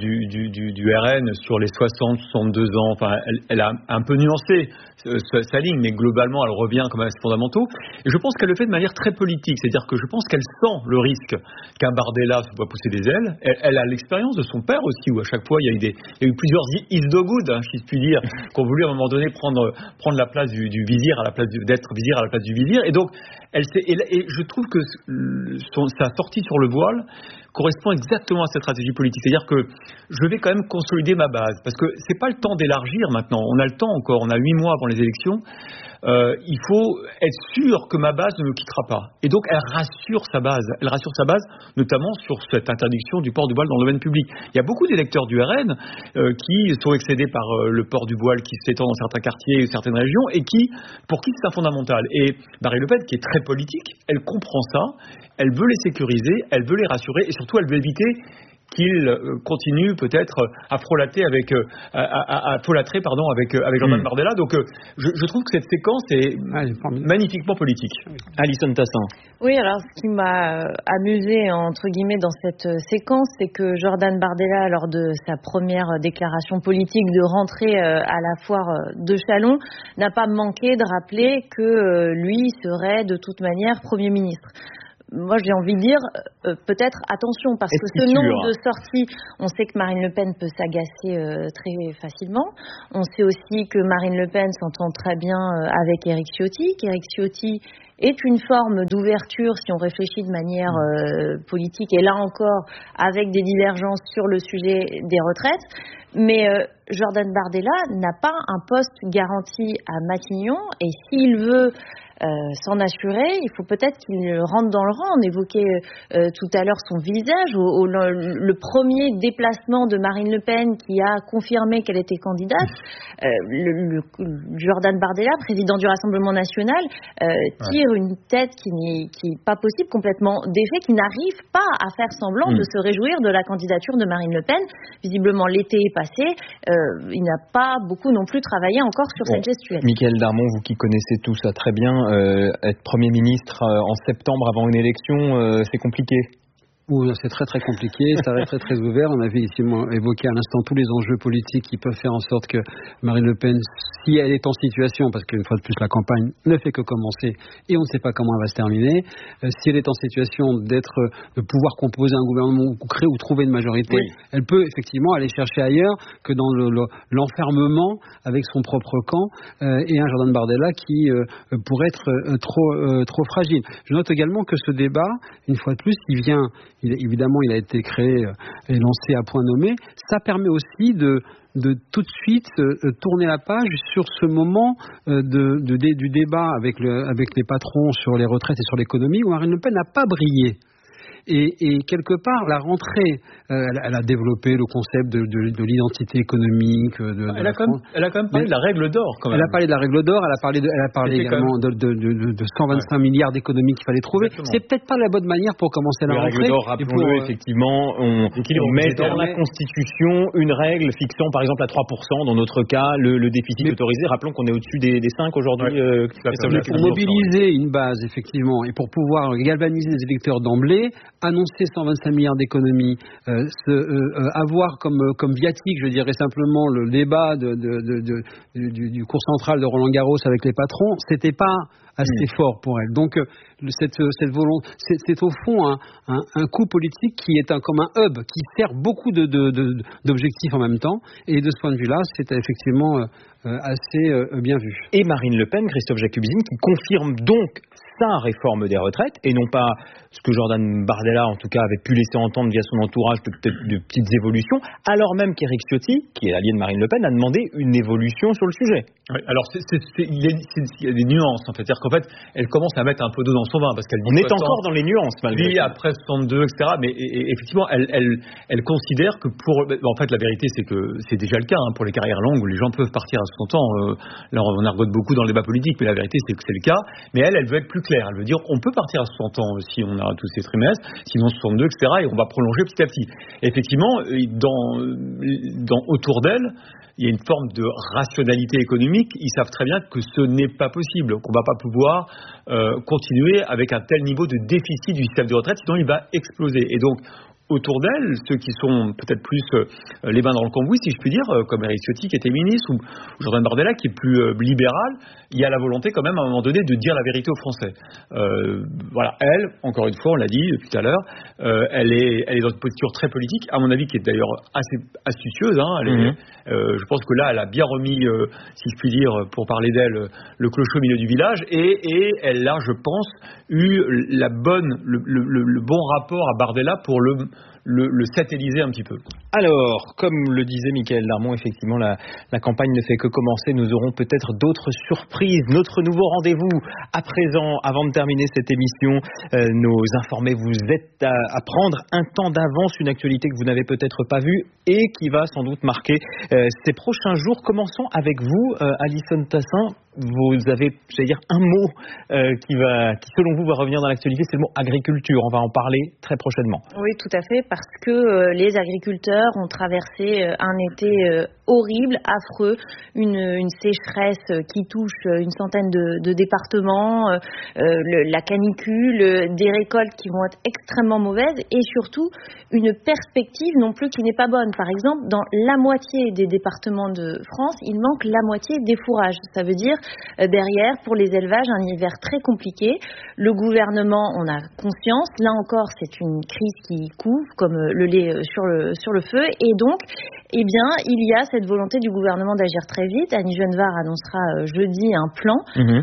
RN sur les 60-62 ans. Enfin, elle a un peu nuancé sa ligne, mais globalement, elle revient quand même à ses fondamentaux. Et je pense qu'elle le fait de manière très politique. C'est-à-dire que je pense qu'elle sent le risque qu'un Bardella se voit pousser des ailes. Elle a l'expérience de son père aussi, où à chaque fois, il y a eu plusieurs Isdogoud, si je puis dire, qui ont voulu à un moment donné prendre la place du vizir d'être vizir à la place du vizir. Et donc, et je trouve que sa sortie sur le voile correspond exactement à cette stratégie politique. C'est-à-dire que je vais quand même consolider ma base, parce que c'est pas le temps d'élargir maintenant. On a le temps encore, on a 8 mois avant les élections. Il faut être sûr que ma base ne me quittera pas. Et donc, elle rassure sa base. Elle rassure sa base, notamment sur cette interdiction du port du voile dans le domaine public. Il y a beaucoup d'électeurs du RN qui sont excédés par le port du voile qui s'étend dans certains quartiers et certaines régions, et pour qui c'est fondamental. Et Marine Le Pen, qui est très politique, elle comprend ça, elle veut les sécuriser, elle veut les rassurer, et surtout, elle veut éviter qu'il continue peut-être à folâtrer avec Jordan Bardella. Donc je trouve que cette séquence est magnifiquement politique. Alison Tassin. Oui, alors ce qui m'a amusé entre guillemets dans cette séquence, c'est que Jordan Bardella, lors de sa première déclaration politique de rentrée à la foire de Châlons, n'a pas manqué de rappeler que lui serait de toute manière Premier ministre. Moi, j'ai envie de dire, peut-être attention, parce que ce nombre de sorties, on sait que Marine Le Pen peut s'agacer très facilement. On sait aussi que Marine Le Pen s'entend très bien avec Éric Ciotti, qu'Éric Ciotti est une forme d'ouverture, si on réfléchit de manière politique, et là encore, avec des divergences sur le sujet des retraites. Mais Jordan Bardella n'a pas un poste garanti à Matignon, et s'il veut s'en assurer, il faut peut-être qu'il rentre dans le rang. On évoquait tout à l'heure son visage, le premier déplacement de Marine Le Pen qui a confirmé qu'elle était candidate. Jordan Bardella, président du Rassemblement National, tire une tête qui n'est pas possible, complètement défait, qui n'arrive pas à faire semblant de se réjouir de la candidature de Marine Le Pen. Visiblement, l'été est passé, il n'a pas beaucoup non plus travaillé encore sur cette gestuelle. Mickaël Darmon, vous qui connaissez tout ça très bien, être Premier ministre en septembre avant une élection, c'est compliqué. Oui, c'est très très compliqué, ça reste très très ouvert. On avait ici évoqué à l'instant tous les enjeux politiques qui peuvent faire en sorte que Marine Le Pen, si elle est en situation, parce qu'une fois de plus la campagne ne fait que commencer et on ne sait pas comment elle va se terminer, si elle est en situation de pouvoir composer un gouvernement ou créer ou trouver une majorité, elle peut effectivement aller chercher ailleurs que dans l'enfermement avec son propre camp et un Jordan Bardella qui pourrait être trop fragile. Je note également que ce débat, une fois de plus, évidemment, il a été créé et lancé à point nommé. Ça permet aussi de tout de suite tourner la page sur ce moment du débat avec les patrons sur les retraites et sur l'économie où Marine Le Pen n'a pas brillé. Et quelque part, la rentrée, elle a développé le concept de l'identité économique. Elle a quand même parlé de la règle d'or. Quand même. Elle a parlé de la règle d'or. Elle a parlé également de 125 milliards d'économies qu'il fallait trouver. Exactement. C'est peut-être pas la bonne manière pour commencer la rentrée. La règle d'or, rappelons-le, effectivement, on met dans la Constitution une règle fixant, par exemple, à 3%, dans notre cas, le déficit autorisé. Rappelons qu'on est au-dessus des 5 aujourd'hui. Pour mobiliser une base, effectivement, et pour pouvoir galvaniser les électeurs d'emblée, annoncer 125 milliards d'économies, avoir comme viatique, je dirais simplement, le débat du cours central de Roland Garros avec les patrons, c'était pas assez fort pour elle. Donc cette volonté, c'est au fond un coup politique qui est comme un hub, qui sert beaucoup d'objectifs en même temps. Et de ce point de vue-là, c'est effectivement assez bien vu. Et Marine Le Pen, Christophe Jacubizine, qui confirme donc sa réforme des retraites, et non pas ce que Jordan Bardella, en tout cas, avait pu laisser entendre via son entourage, peut-être de petites évolutions, alors même qu'Éric Ciotti, qui est allié de Marine Le Pen, a demandé une évolution sur le sujet. Oui, alors il y a des nuances, en fait. C'est-à-dire qu'en fait, elle commence à mettre un peu d'eau dans son vin, parce qu'elle dit... On est encore dans les nuances, malgré tout. Après 62, etc. Mais effectivement, elle considère que en fait, la vérité, c'est que c'est déjà le cas, pour les carrières longues, où les gens peuvent partir à 60 ans. Là, on argote beaucoup dans le débat politique, mais la vérité, c'est que c'est le cas. Mais elle veut être plus claire. Elle veut dire, on peut partir à 60 ans si on a tous ces trimestres, sinon 62, etc. Et on va prolonger petit à petit. Et effectivement, autour d'elle, il y a une forme de rationalité économique. Ils savent très bien que ce n'est pas possible, qu'on ne va pas pouvoir continuer avec un tel niveau de déficit du système de retraite, sinon il va exploser. Et donc, autour d'elle, ceux qui sont peut-être plus les mains dans le cambouis, si je puis dire, comme Éric Ciotti qui était ministre, ou Jordan Bardella qui est plus libéral, il y a la volonté quand même à un moment donné de dire la vérité aux Français. Voilà, elle, encore une fois, on l'a dit tout à l'heure, elle est dans une posture très politique, à mon avis, qui est d'ailleurs assez astucieuse. Je pense que là, elle a bien remis, si je puis dire, pour parler d'elle, le clocher au milieu du village, et elle a, je pense, eu le bon rapport à Bardella pour le satelliser un petit peu. Alors, comme le disait Mickaël Darmon, effectivement, la campagne ne fait que commencer. Nous aurons peut-être d'autres surprises. Notre nouveau rendez-vous à présent, avant de terminer cette émission, nos informés vous êtes à prendre un temps d'avance, une actualité que vous n'avez peut-être pas vue et qui va sans doute marquer ces prochains jours. Commençons avec vous, Alison Tassin. Vous avez, j'allais dire, un mot qui selon vous va revenir dans l'actualité, c'est le mot agriculture. On va en parler très prochainement. Oui, tout à fait, parce que les agriculteurs ont traversé un été horrible, affreux, une sécheresse qui touche une centaine de départements, la canicule, des récoltes qui vont être extrêmement mauvaises et surtout une perspective non plus qui n'est pas bonne. Par exemple, dans la moitié des départements de France, il manque la moitié des fourrages. Ça veut dire derrière, pour les élevages, un hiver très compliqué. Le gouvernement en a conscience. Là encore, c'est une crise qui couvre comme le lait sur le feu. Et donc, eh bien, il y a cette volonté du gouvernement d'agir très vite. Annie Genevard annoncera jeudi un plan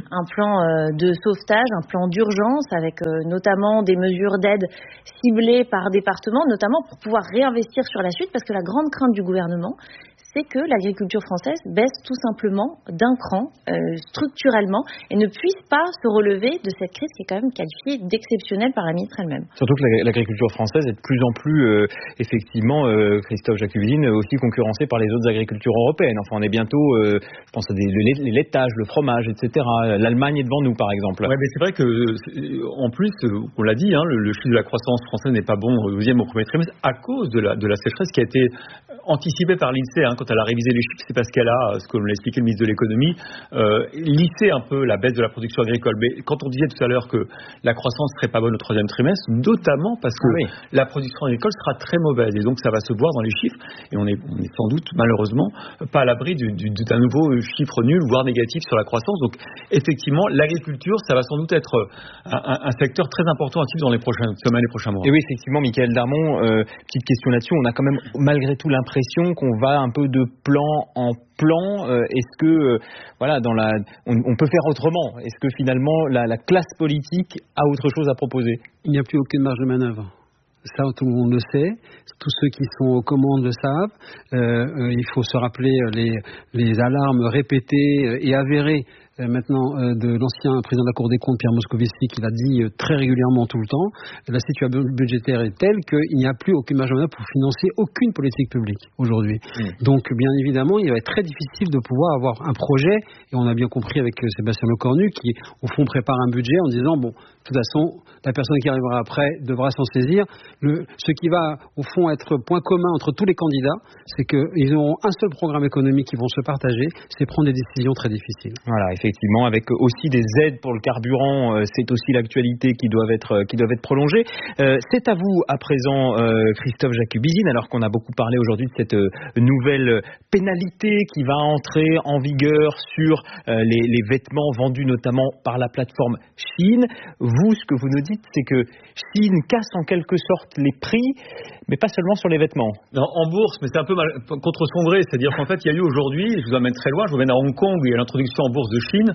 de sauvetage, un plan d'urgence avec notamment des mesures d'aide ciblées par département, notamment pour pouvoir réinvestir sur la suite, parce que la grande crainte du gouvernement, c'est que l'agriculture française baisse tout simplement d'un cran structurellement et ne puisse pas se relever de cette crise qui est quand même qualifiée d'exceptionnelle par la ministre elle-même. Surtout que l'agriculture française est de plus en plus, effectivement, Christophe Jacubizine, aussi concurrencée par les autres agricultures européennes. Enfin, on est bientôt, je pense à les laitages, le fromage, etc. L'Allemagne est devant nous, par exemple. Ouais, mais c'est vrai que, en plus, on l'a dit, le chiffre de la croissance française n'est pas bon au deuxième, au premier trimestre à cause de la sécheresse qui a été anticipée par l'INSEE. Quand elle a révisé les chiffres, c'est parce qu'elle a, ce que l'a expliqué le ministre de l'économie, lissé un peu la baisse de la production agricole. Mais quand on disait tout à l'heure que la croissance serait pas bonne au troisième trimestre, notamment parce que la production agricole sera très mauvaise, et donc ça va se voir dans les chiffres, et on est sans doute malheureusement pas à l'abri d'un nouveau chiffre nul, voire négatif sur la croissance. Donc effectivement, l'agriculture, ça va sans doute être un secteur très important à suivre dans les prochaines semaines, les prochains mois. Et oui, effectivement, Mickaël Darmon, petite question là-dessus, on a quand même malgré tout l'impression qu'on va un peu de plan en plan. Est-ce que on peut faire autrement? Est-ce que finalement la classe politique a autre chose à proposer? Il n'y a plus aucune marge de manœuvre. Ça, tout le monde le sait. Tous ceux qui sont aux commandes le savent. Il faut se rappeler les alarmes répétées et avérées maintenant de l'ancien président de la Cour des comptes, Pierre Moscovici, qui l'a dit très régulièrement tout le temps. La situation budgétaire est telle qu'il n'y a plus aucune marge de manœuvre pour financer aucune politique publique aujourd'hui. Donc, bien évidemment, il va être très difficile de pouvoir avoir un projet, et on a bien compris avec Sébastien Lecornu, qui au fond prépare un budget en disant, bon, de toute façon, la personne qui arrivera après devra s'en saisir. Ce qui va, au fond, être point commun entre tous les candidats, c'est qu'ils auront un seul programme économique qu'ils vont se partager, c'est prendre des décisions très difficiles. Voilà, effectivement, avec aussi des aides pour le carburant, c'est aussi l'actualité qui doivent être prolongées. C'est à vous, à présent, Christophe Jacubizine, alors qu'on a beaucoup parlé aujourd'hui de cette nouvelle pénalité qui va entrer en vigueur sur les vêtements vendus notamment par la plateforme Shein. Vous, ce que vous nous dites, c'est que Shein casse en quelque sorte les prix, mais pas seulement sur les vêtements. Non, en bourse, mais c'est un peu contre son gré. C'est-à-dire qu'en fait, il y a eu aujourd'hui, je vous emmène très loin, je vous emmène à Hong Kong, où il y a l'introduction en bourse de Shein,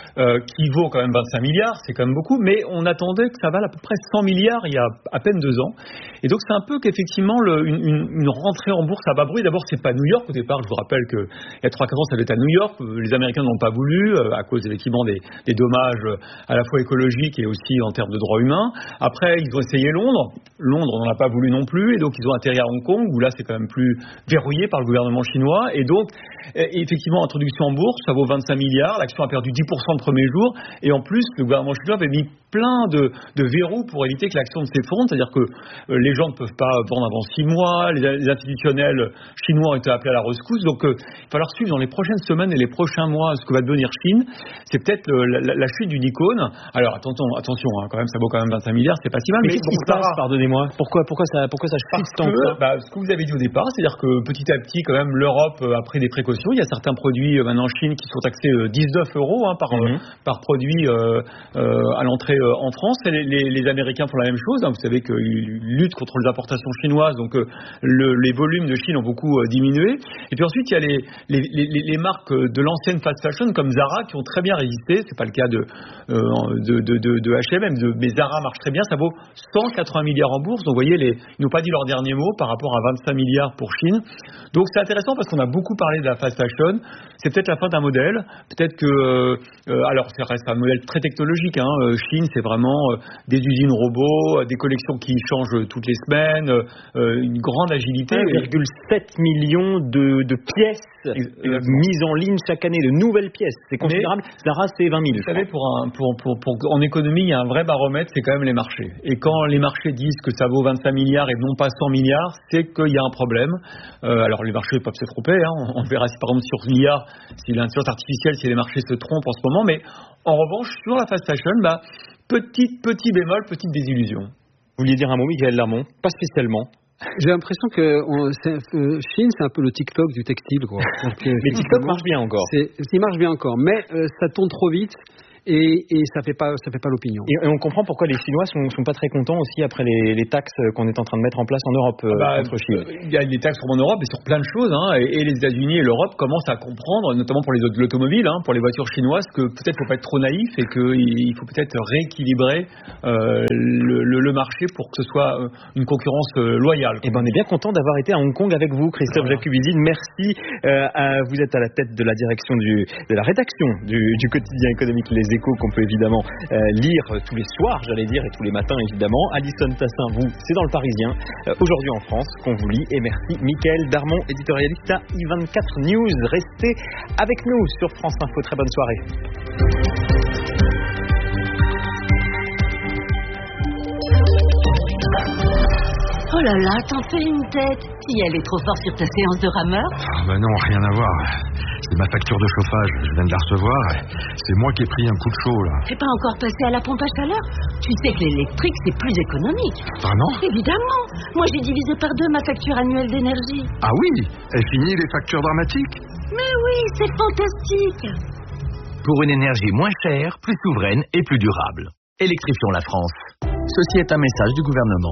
qui vaut quand même 25 milliards, c'est quand même beaucoup, mais on attendait que ça vale à peu près 100 milliards il y a à peine 2 ans. Et donc c'est un peu qu'effectivement, une rentrée en bourse à bas bruit. D'abord, c'est pas New York au départ. Je vous rappelle qu'il y a 3-4 ans, ça devait être à New York. Les Américains n'ont pas voulu, à cause effectivement des dommages à la fois écologiques et aussi en termes de droits humains. Après, ils ont essayé Londres. Londres n'en a pas voulu non plus, et donc ils ont atterri à Hong Kong, où là c'est quand même plus verrouillé par le gouvernement chinois. Et donc, effectivement, introduction en bourse, ça vaut 25 milliards. L'action a perdu 10% le premier jour, et en plus, le gouvernement chinois avait mis plein de verrous pour éviter que l'action ne s'effondre, c'est-à-dire que les gens ne peuvent pas vendre avant 6 mois, les institutionnels chinois ont été appelés à la rescousse, donc il va falloir suivre dans les prochaines semaines et les prochains mois ce que va devenir Shein. C'est peut-être la chute d'une icône. Alors attention, quand même, ça vaut quand même 25 milliards, c'est pas si mal. Mais qu'est-ce qui se passe, pardonnez-moi? Pourquoi ça chute tant que ça? Ce que vous avez dit au départ, c'est-à-dire que petit à petit, quand même, l'Europe a pris des précautions. Il y a certains produits maintenant en Chine qui sont taxés 19 € par produit à l'entrée en France. Et les Américains font la même chose. Vous savez qu'ils luttent contre les importations chinoises, donc les volumes de Chine ont beaucoup diminué. Et puis ensuite, il y a les marques de l'ancienne fast fashion comme Zara qui ont très bien résisté. C'est pas le cas de H&M, mais Zara marche très bien. Ça vaut 180 milliards en bourse. Donc vous voyez, ils n'ont pas dit leur dernier mot par rapport à 25 milliards pour Chine. Donc c'est intéressant parce qu'on a beaucoup parlé de la fast fashion. C'est peut-être la fin d'un modèle. Peut-être que alors ça reste un modèle très technologique. Chine, c'est vraiment des usines robots, des collections qui changent toutes les semaines, une grande agilité. 1,7 million de pièces mises en ligne chaque année, de nouvelles pièces. C'est considérable. Zara, c'est 20 000. Vous savez, en économie, il y a un vrai baromètre, c'est quand même les marchés. Et quand les marchés disent que ça vaut 25 milliards et non pas 100 milliards, c'est qu'il y a un problème. Alors les marchés peuvent se tromper. On verra si par exemple sur l'IA, si l'intelligence artificielle, si les marchés se trompent en ce moment. Mais en revanche, sur la fast fashion, petit bémol, petite désillusion. Vous vouliez dire un mot, Michael Darmon? Pas spécialement. J'ai l'impression que Chine, c'est un peu le TikTok du textile, quoi. Mais TikTok marche bien encore. Il marche bien encore, mais ça tourne trop vite. Et ça fait pas l'opinion. Et on comprend pourquoi les Chinois sont pas très contents aussi après les taxes qu'on est en train de mettre en place en Europe contre Chine. Il y a des taxes en Europe et sur plein de choses, et les États-Unis et l'Europe commencent à comprendre, notamment pour l'automobile, pour les voitures chinoises, que peut-être faut pas être trop naïf et qu'il faut peut-être rééquilibrer le marché pour que ce soit une concurrence loyale. Et on est bien content d'avoir été à Hong Kong avec vous, Christophe Jacubizine. Merci. Vous êtes à la tête de la direction de la rédaction du quotidien économique Les Échos, qu'on peut évidemment lire tous les soirs, j'allais dire, et tous les matins évidemment. Alison Tassin, vous, c'est dans le Parisien, aujourd'hui en France, qu'on vous lit. Et merci Michael Darmon, éditorialiste à I24 News. Restez avec nous sur France Info. Très bonne soirée. Oh là là, t'en fais une tête. Si elle est trop forte sur ta séance de rameur. Non, rien à voir. C'est ma facture de chauffage, je viens de la recevoir. C'est moi qui ai pris un coup de chaud, là. T'es pas encore passé à la pompe à chaleur? Tu sais que l'électrique, c'est plus économique. Vraiment? Évidemment. Moi, j'ai divisé par 2 ma facture annuelle d'énergie. Ah oui? Et fini les factures dramatiques? Mais oui, c'est fantastique. Pour une énergie moins chère, plus souveraine et plus durable. Électrifions la France. Ceci est un message du gouvernement.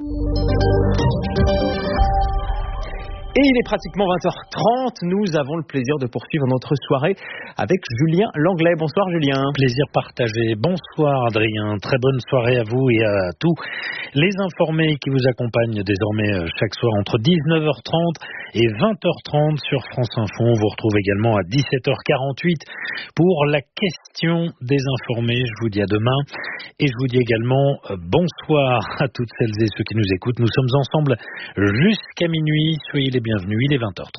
Et il est pratiquement 20h30. Nous avons le plaisir de poursuivre notre soirée avec Julien Langlais. Bonsoir Julien. Plaisir partagé. Bonsoir Adrien. Très bonne soirée à vous et à tous les informés qui vous accompagnent désormais chaque soir entre 19h30 et 20h30 sur France Info. On vous retrouve également à 17h48 pour la question des informés. Je vous dis à demain et je vous dis également bonsoir à toutes celles et ceux qui nous écoutent. Nous sommes ensemble jusqu'à minuit. Soyez les bienvenus, il est 20h30.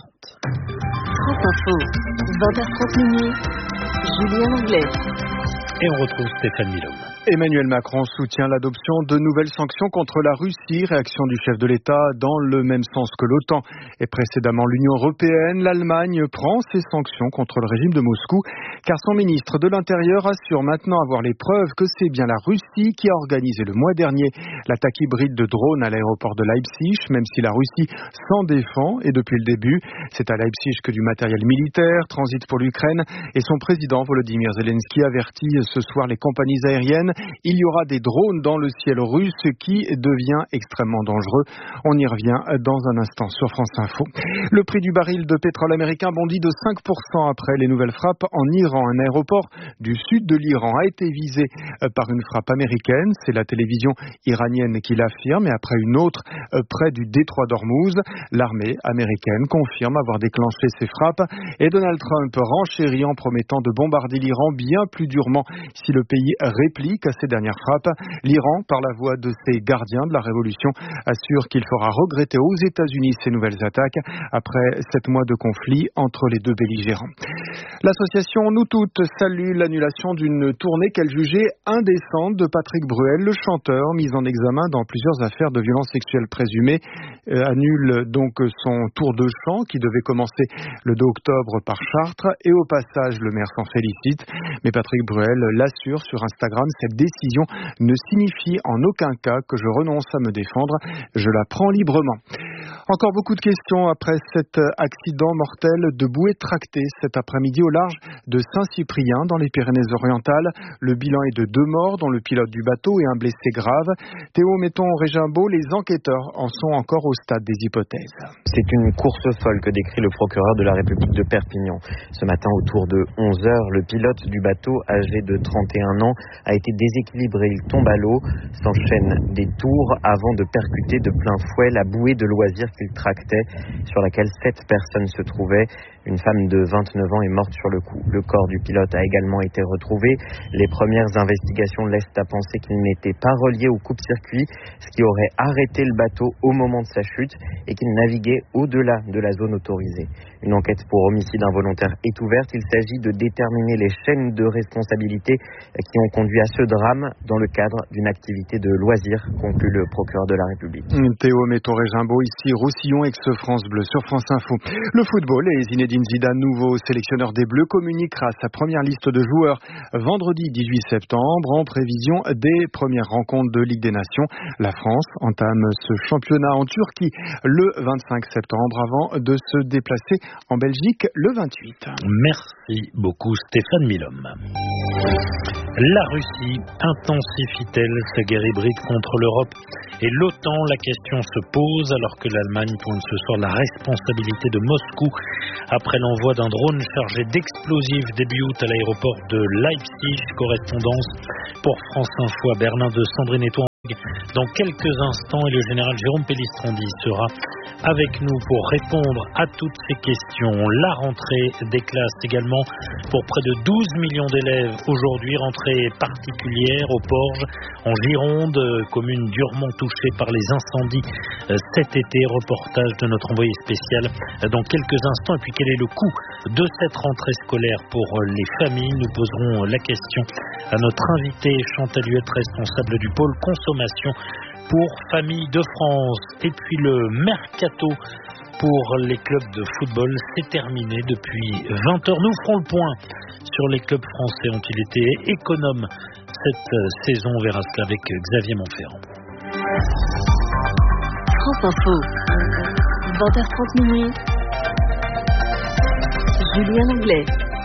France Info, 20h30 minuit, Julien Langlais. Et on retrouve Stéphane Milhomme. Emmanuel Macron soutient l'adoption de nouvelles sanctions contre la Russie, réaction du chef de l'État dans le même sens que l'OTAN. Et précédemment l'Union européenne, l'Allemagne prend ses sanctions contre le régime de Moscou, car son ministre de l'Intérieur assure maintenant avoir les preuves que c'est bien la Russie qui a organisé le mois dernier l'attaque hybride de drones à l'aéroport de Leipzig, même si la Russie s'en défend. Et depuis le début, c'est à Leipzig que du matériel militaire transite pour l'Ukraine. Et son président Volodymyr Zelensky avertit ce soir les compagnies aériennes. Il y aura des drones dans le ciel russe, qui devient extrêmement dangereux. On y revient dans un instant sur France Info. Le prix du baril de pétrole américain bondit de 5% après les nouvelles frappes en Iran. Un aéroport du sud de l'Iran a été visé par une frappe américaine. C'est la télévision iranienne qui l'affirme. Et après une autre près du détroit d'Ormuz, l'armée américaine confirme avoir déclenché ces frappes. Et Donald Trump renchérit en promettant de bombarder l'Iran bien plus durement si le pays réplique à ces dernières frappes. L'Iran, par la voix de ses gardiens de la révolution, assure qu'il fera regretter aux États-Unis ces nouvelles attaques après 7 mois de conflit entre les deux belligérants. L'association Nous Toutes salue l'annulation d'une tournée qu'elle jugeait indécente de Patrick Bruel, le chanteur mis en examen dans plusieurs affaires de violences sexuelles présumées. Annule donc son tour de chant qui devait commencer le 2 octobre par Chartres, et au passage le maire s'en félicite. Mais Patrick Bruel l'assure sur Instagram, cette décision ne signifie en aucun cas que je renonce à me défendre, je la prends librement. Encore beaucoup de questions après cet accident mortel de bouée tractée cet après-midi au large de Saint-Cyprien dans les Pyrénées-Orientales. Le bilan est de 2 morts, dont le pilote du bateau et un blessé grave. Théo Metton-Régimbaud, les enquêteurs en sont encore au stade des hypothèses. C'est une course folle que décrit le procureur de la République de Perpignan. Ce matin, autour de 11h, le pilote du bateau, âgé de 31 ans, a été déséquilibré. Il tombe à l'eau, s'enchaîne des tours avant de percuter de plein fouet la bouée de loisirs qu'il tractait, sur laquelle 7 personnes se trouvaient. Une femme de 29 ans est morte sur le coup. Le corps du pilote a également été retrouvé. Les premières investigations laissent à penser qu'il n'était pas relié au coupe-circuit, ce qui aurait arrêté le bateau au moment de sa chute et qu'il naviguait au-delà de la zone autorisée. Une enquête pour homicide involontaire est ouverte. Il s'agit de déterminer les chaînes de responsabilité qui ont conduit à ce drame dans le cadre d'une activité de loisir, conclut le procureur de la République. Théo Metton-Régimbaud, ici Roussillon, ex-France Bleu sur France Info. Le football et Zinedine Zidane, nouveau sélectionneur des Bleus, communiquera sa première liste de joueurs vendredi 18 septembre en prévision des premières rencontres de Ligue des Nations. La France entame ce championnat en Turquie le 25 septembre avant de se déplacer en Belgique le 28. Merci beaucoup Stéphane Milhomme. La Russie intensifie-t-elle sa guerre hybride contre l'Europe et l'OTAN? La question se pose alors que l'Allemagne pointe ce soir la responsabilité de Moscou après l'envoi d'un drone chargé d'explosifs début août à l'aéroport de Leipzig. Correspondance pour France Info à Berlin de Sandrine Eto. Dans quelques instants, et le général Jérôme Pellistrandi sera avec nous pour répondre à toutes ces questions. La rentrée des classes également pour près de 12 millions d'élèves aujourd'hui, rentrée particulière au Porge en Gironde, commune durement touchée par les incendies cet été. Reportage de notre envoyé spécial dans quelques instants. Et puis quel est le coût de cette rentrée scolaire pour les familles? Nous poserons la question à notre invité Chantal Huette, responsable du pôle consommation pour Famille de France. Et puis le mercato pour les clubs de football, c'est terminé depuis 20h. Nous ferons le point sur les clubs français. Ont-ils été économes cette saison? On verra cela avec Xavier Montferrand. France Info, 20h30 minuit. Julien Anglais.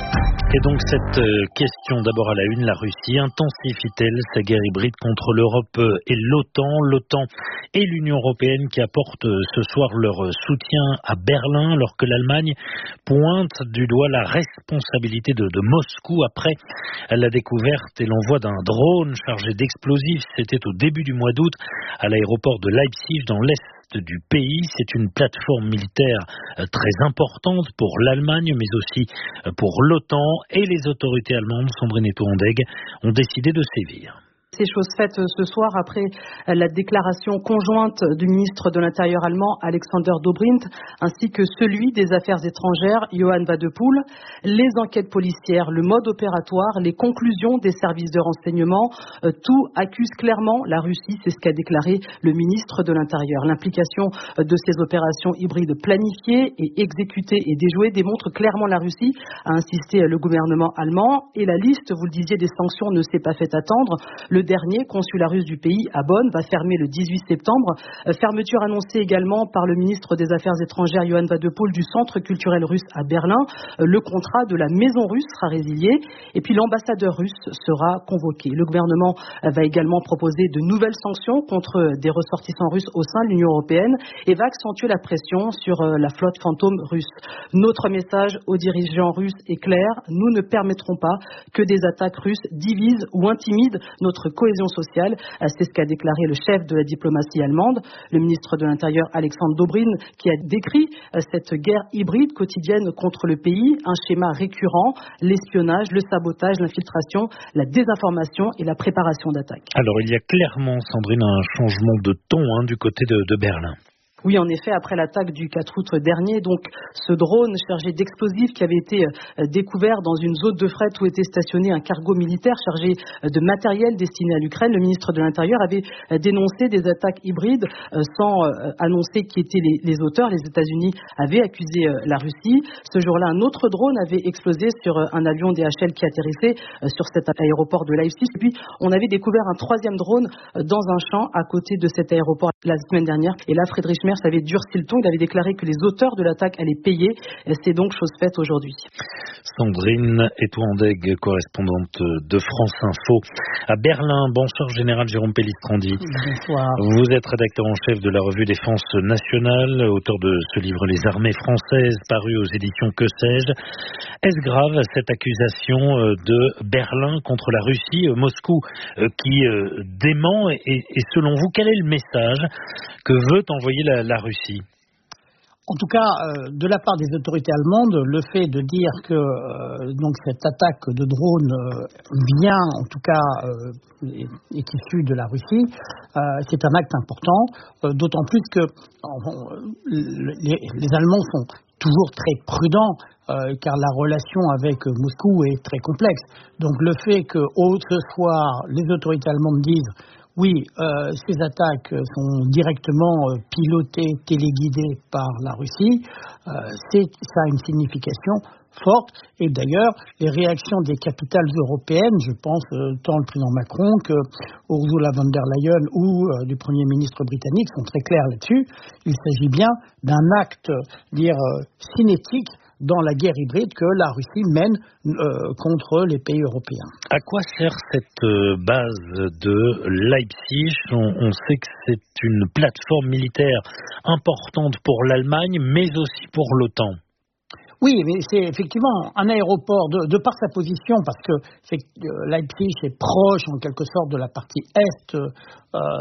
Et donc cette question d'abord à la une, la Russie intensifie-t-elle sa guerre hybride contre l'Europe et l'OTAN? L'OTAN et l'Union européenne qui apportent ce soir leur soutien à Berlin alors que l'Allemagne pointe du doigt la responsabilité de Moscou après la découverte et l'envoi d'un drone chargé d'explosifs. C'était au début du mois d'août à l'aéroport de Leipzig dans l'est du pays. C'est une plateforme militaire très importante pour l'Allemagne mais aussi pour l'OTAN, et les autorités allemandes, Sandrine Eto-Ondeg, ont décidé de sévir. C'est chose faite ce soir après la déclaration conjointe du ministre de l'Intérieur allemand Alexander Dobrindt ainsi que celui des Affaires étrangères Johann Wadepool. Les enquêtes policières, le mode opératoire, les conclusions des services de renseignement, tout accuse clairement la Russie, c'est ce qu'a déclaré le ministre de l'Intérieur. L'implication de ces opérations hybrides planifiées et exécutées et déjouées démontre clairement la Russie, a insisté le gouvernement allemand, et la liste, vous le disiez, des sanctions ne s'est pas fait attendre. Le dernier consulat russe du pays à Bonn va fermer le 18 septembre. Fermeture annoncée également par le ministre des Affaires étrangères Johann Wadepool du centre culturel russe à Berlin. Le contrat de la maison russe sera résilié et puis l'ambassadeur russe sera convoqué. Le gouvernement va également proposer de nouvelles sanctions contre des ressortissants russes au sein de l'Union européenne et va accentuer la pression sur la flotte fantôme russe. Notre message aux dirigeants russes est clair, nous ne permettrons pas que des attaques russes divisent ou intimident notre cohésion sociale. C'est ce qu'a déclaré le chef de la diplomatie allemande, le ministre de l'Intérieur Alexander Dobrindt, qui a décrit cette guerre hybride quotidienne contre le pays, un schéma récurrent, l'espionnage, le sabotage, l'infiltration, la désinformation et la préparation d'attaques. Alors il y a clairement, Sandrine, un changement de ton du côté de Berlin. Oui, en effet, après l'attaque du 4 août dernier, donc ce drone chargé d'explosifs qui avait été découvert dans une zone de fret où était stationné un cargo militaire chargé de matériel destiné à l'Ukraine, le ministre de l'Intérieur avait dénoncé des attaques hybrides sans annoncer qui étaient les auteurs. Les États-Unis avaient accusé la Russie. Ce jour-là, un autre drone avait explosé sur un avion DHL qui atterrissait sur cet aéroport de Leipzig. Et puis, on avait découvert un troisième drone dans un champ à côté de cet aéroport la semaine dernière. Et là, Friedrich Merz, commerce avait durci le ton. Il avait déclaré que les auteurs de l'attaque allaient payer. Et c'est donc chose faite aujourd'hui. Sandrine Etouandeg, correspondante de France Info à Berlin. Bonsoir Général Jérôme Pellistrandi. Bonsoir. Vous êtes rédacteur en chef de la revue Défense nationale, auteur de ce livre Les armées françaises, paru aux éditions Que sais-je. Est-ce grave cette accusation de Berlin contre la Russie, Moscou qui dément, et selon vous, quel est le message que veut envoyer la Russie ? En tout cas, de la part des autorités allemandes, le fait de dire que donc cette attaque de drone vient, en tout cas, est issue de la Russie, c'est un acte important, d'autant plus que les Allemands sont toujours très prudents, car la relation avec Moscou est très complexe. Donc le fait que ce soir, les autorités allemandes disent oui, ces attaques sont directement pilotées, téléguidées par la Russie. Ça a une signification forte. Et d'ailleurs, les réactions des capitales européennes, je pense tant le président Macron que Ursula von der Leyen ou du Premier ministre britannique sont très claires là-dessus. Il s'agit bien d'un acte, cinétique dans la guerre hybride que la Russie mène contre les pays européens. À quoi sert cette base de Leipzig ? On sait que c'est une plateforme militaire importante pour l'Allemagne, mais aussi pour l'OTAN. Oui, mais c'est effectivement un aéroport de par sa position, parce que Leipzig est proche en quelque sorte de la partie est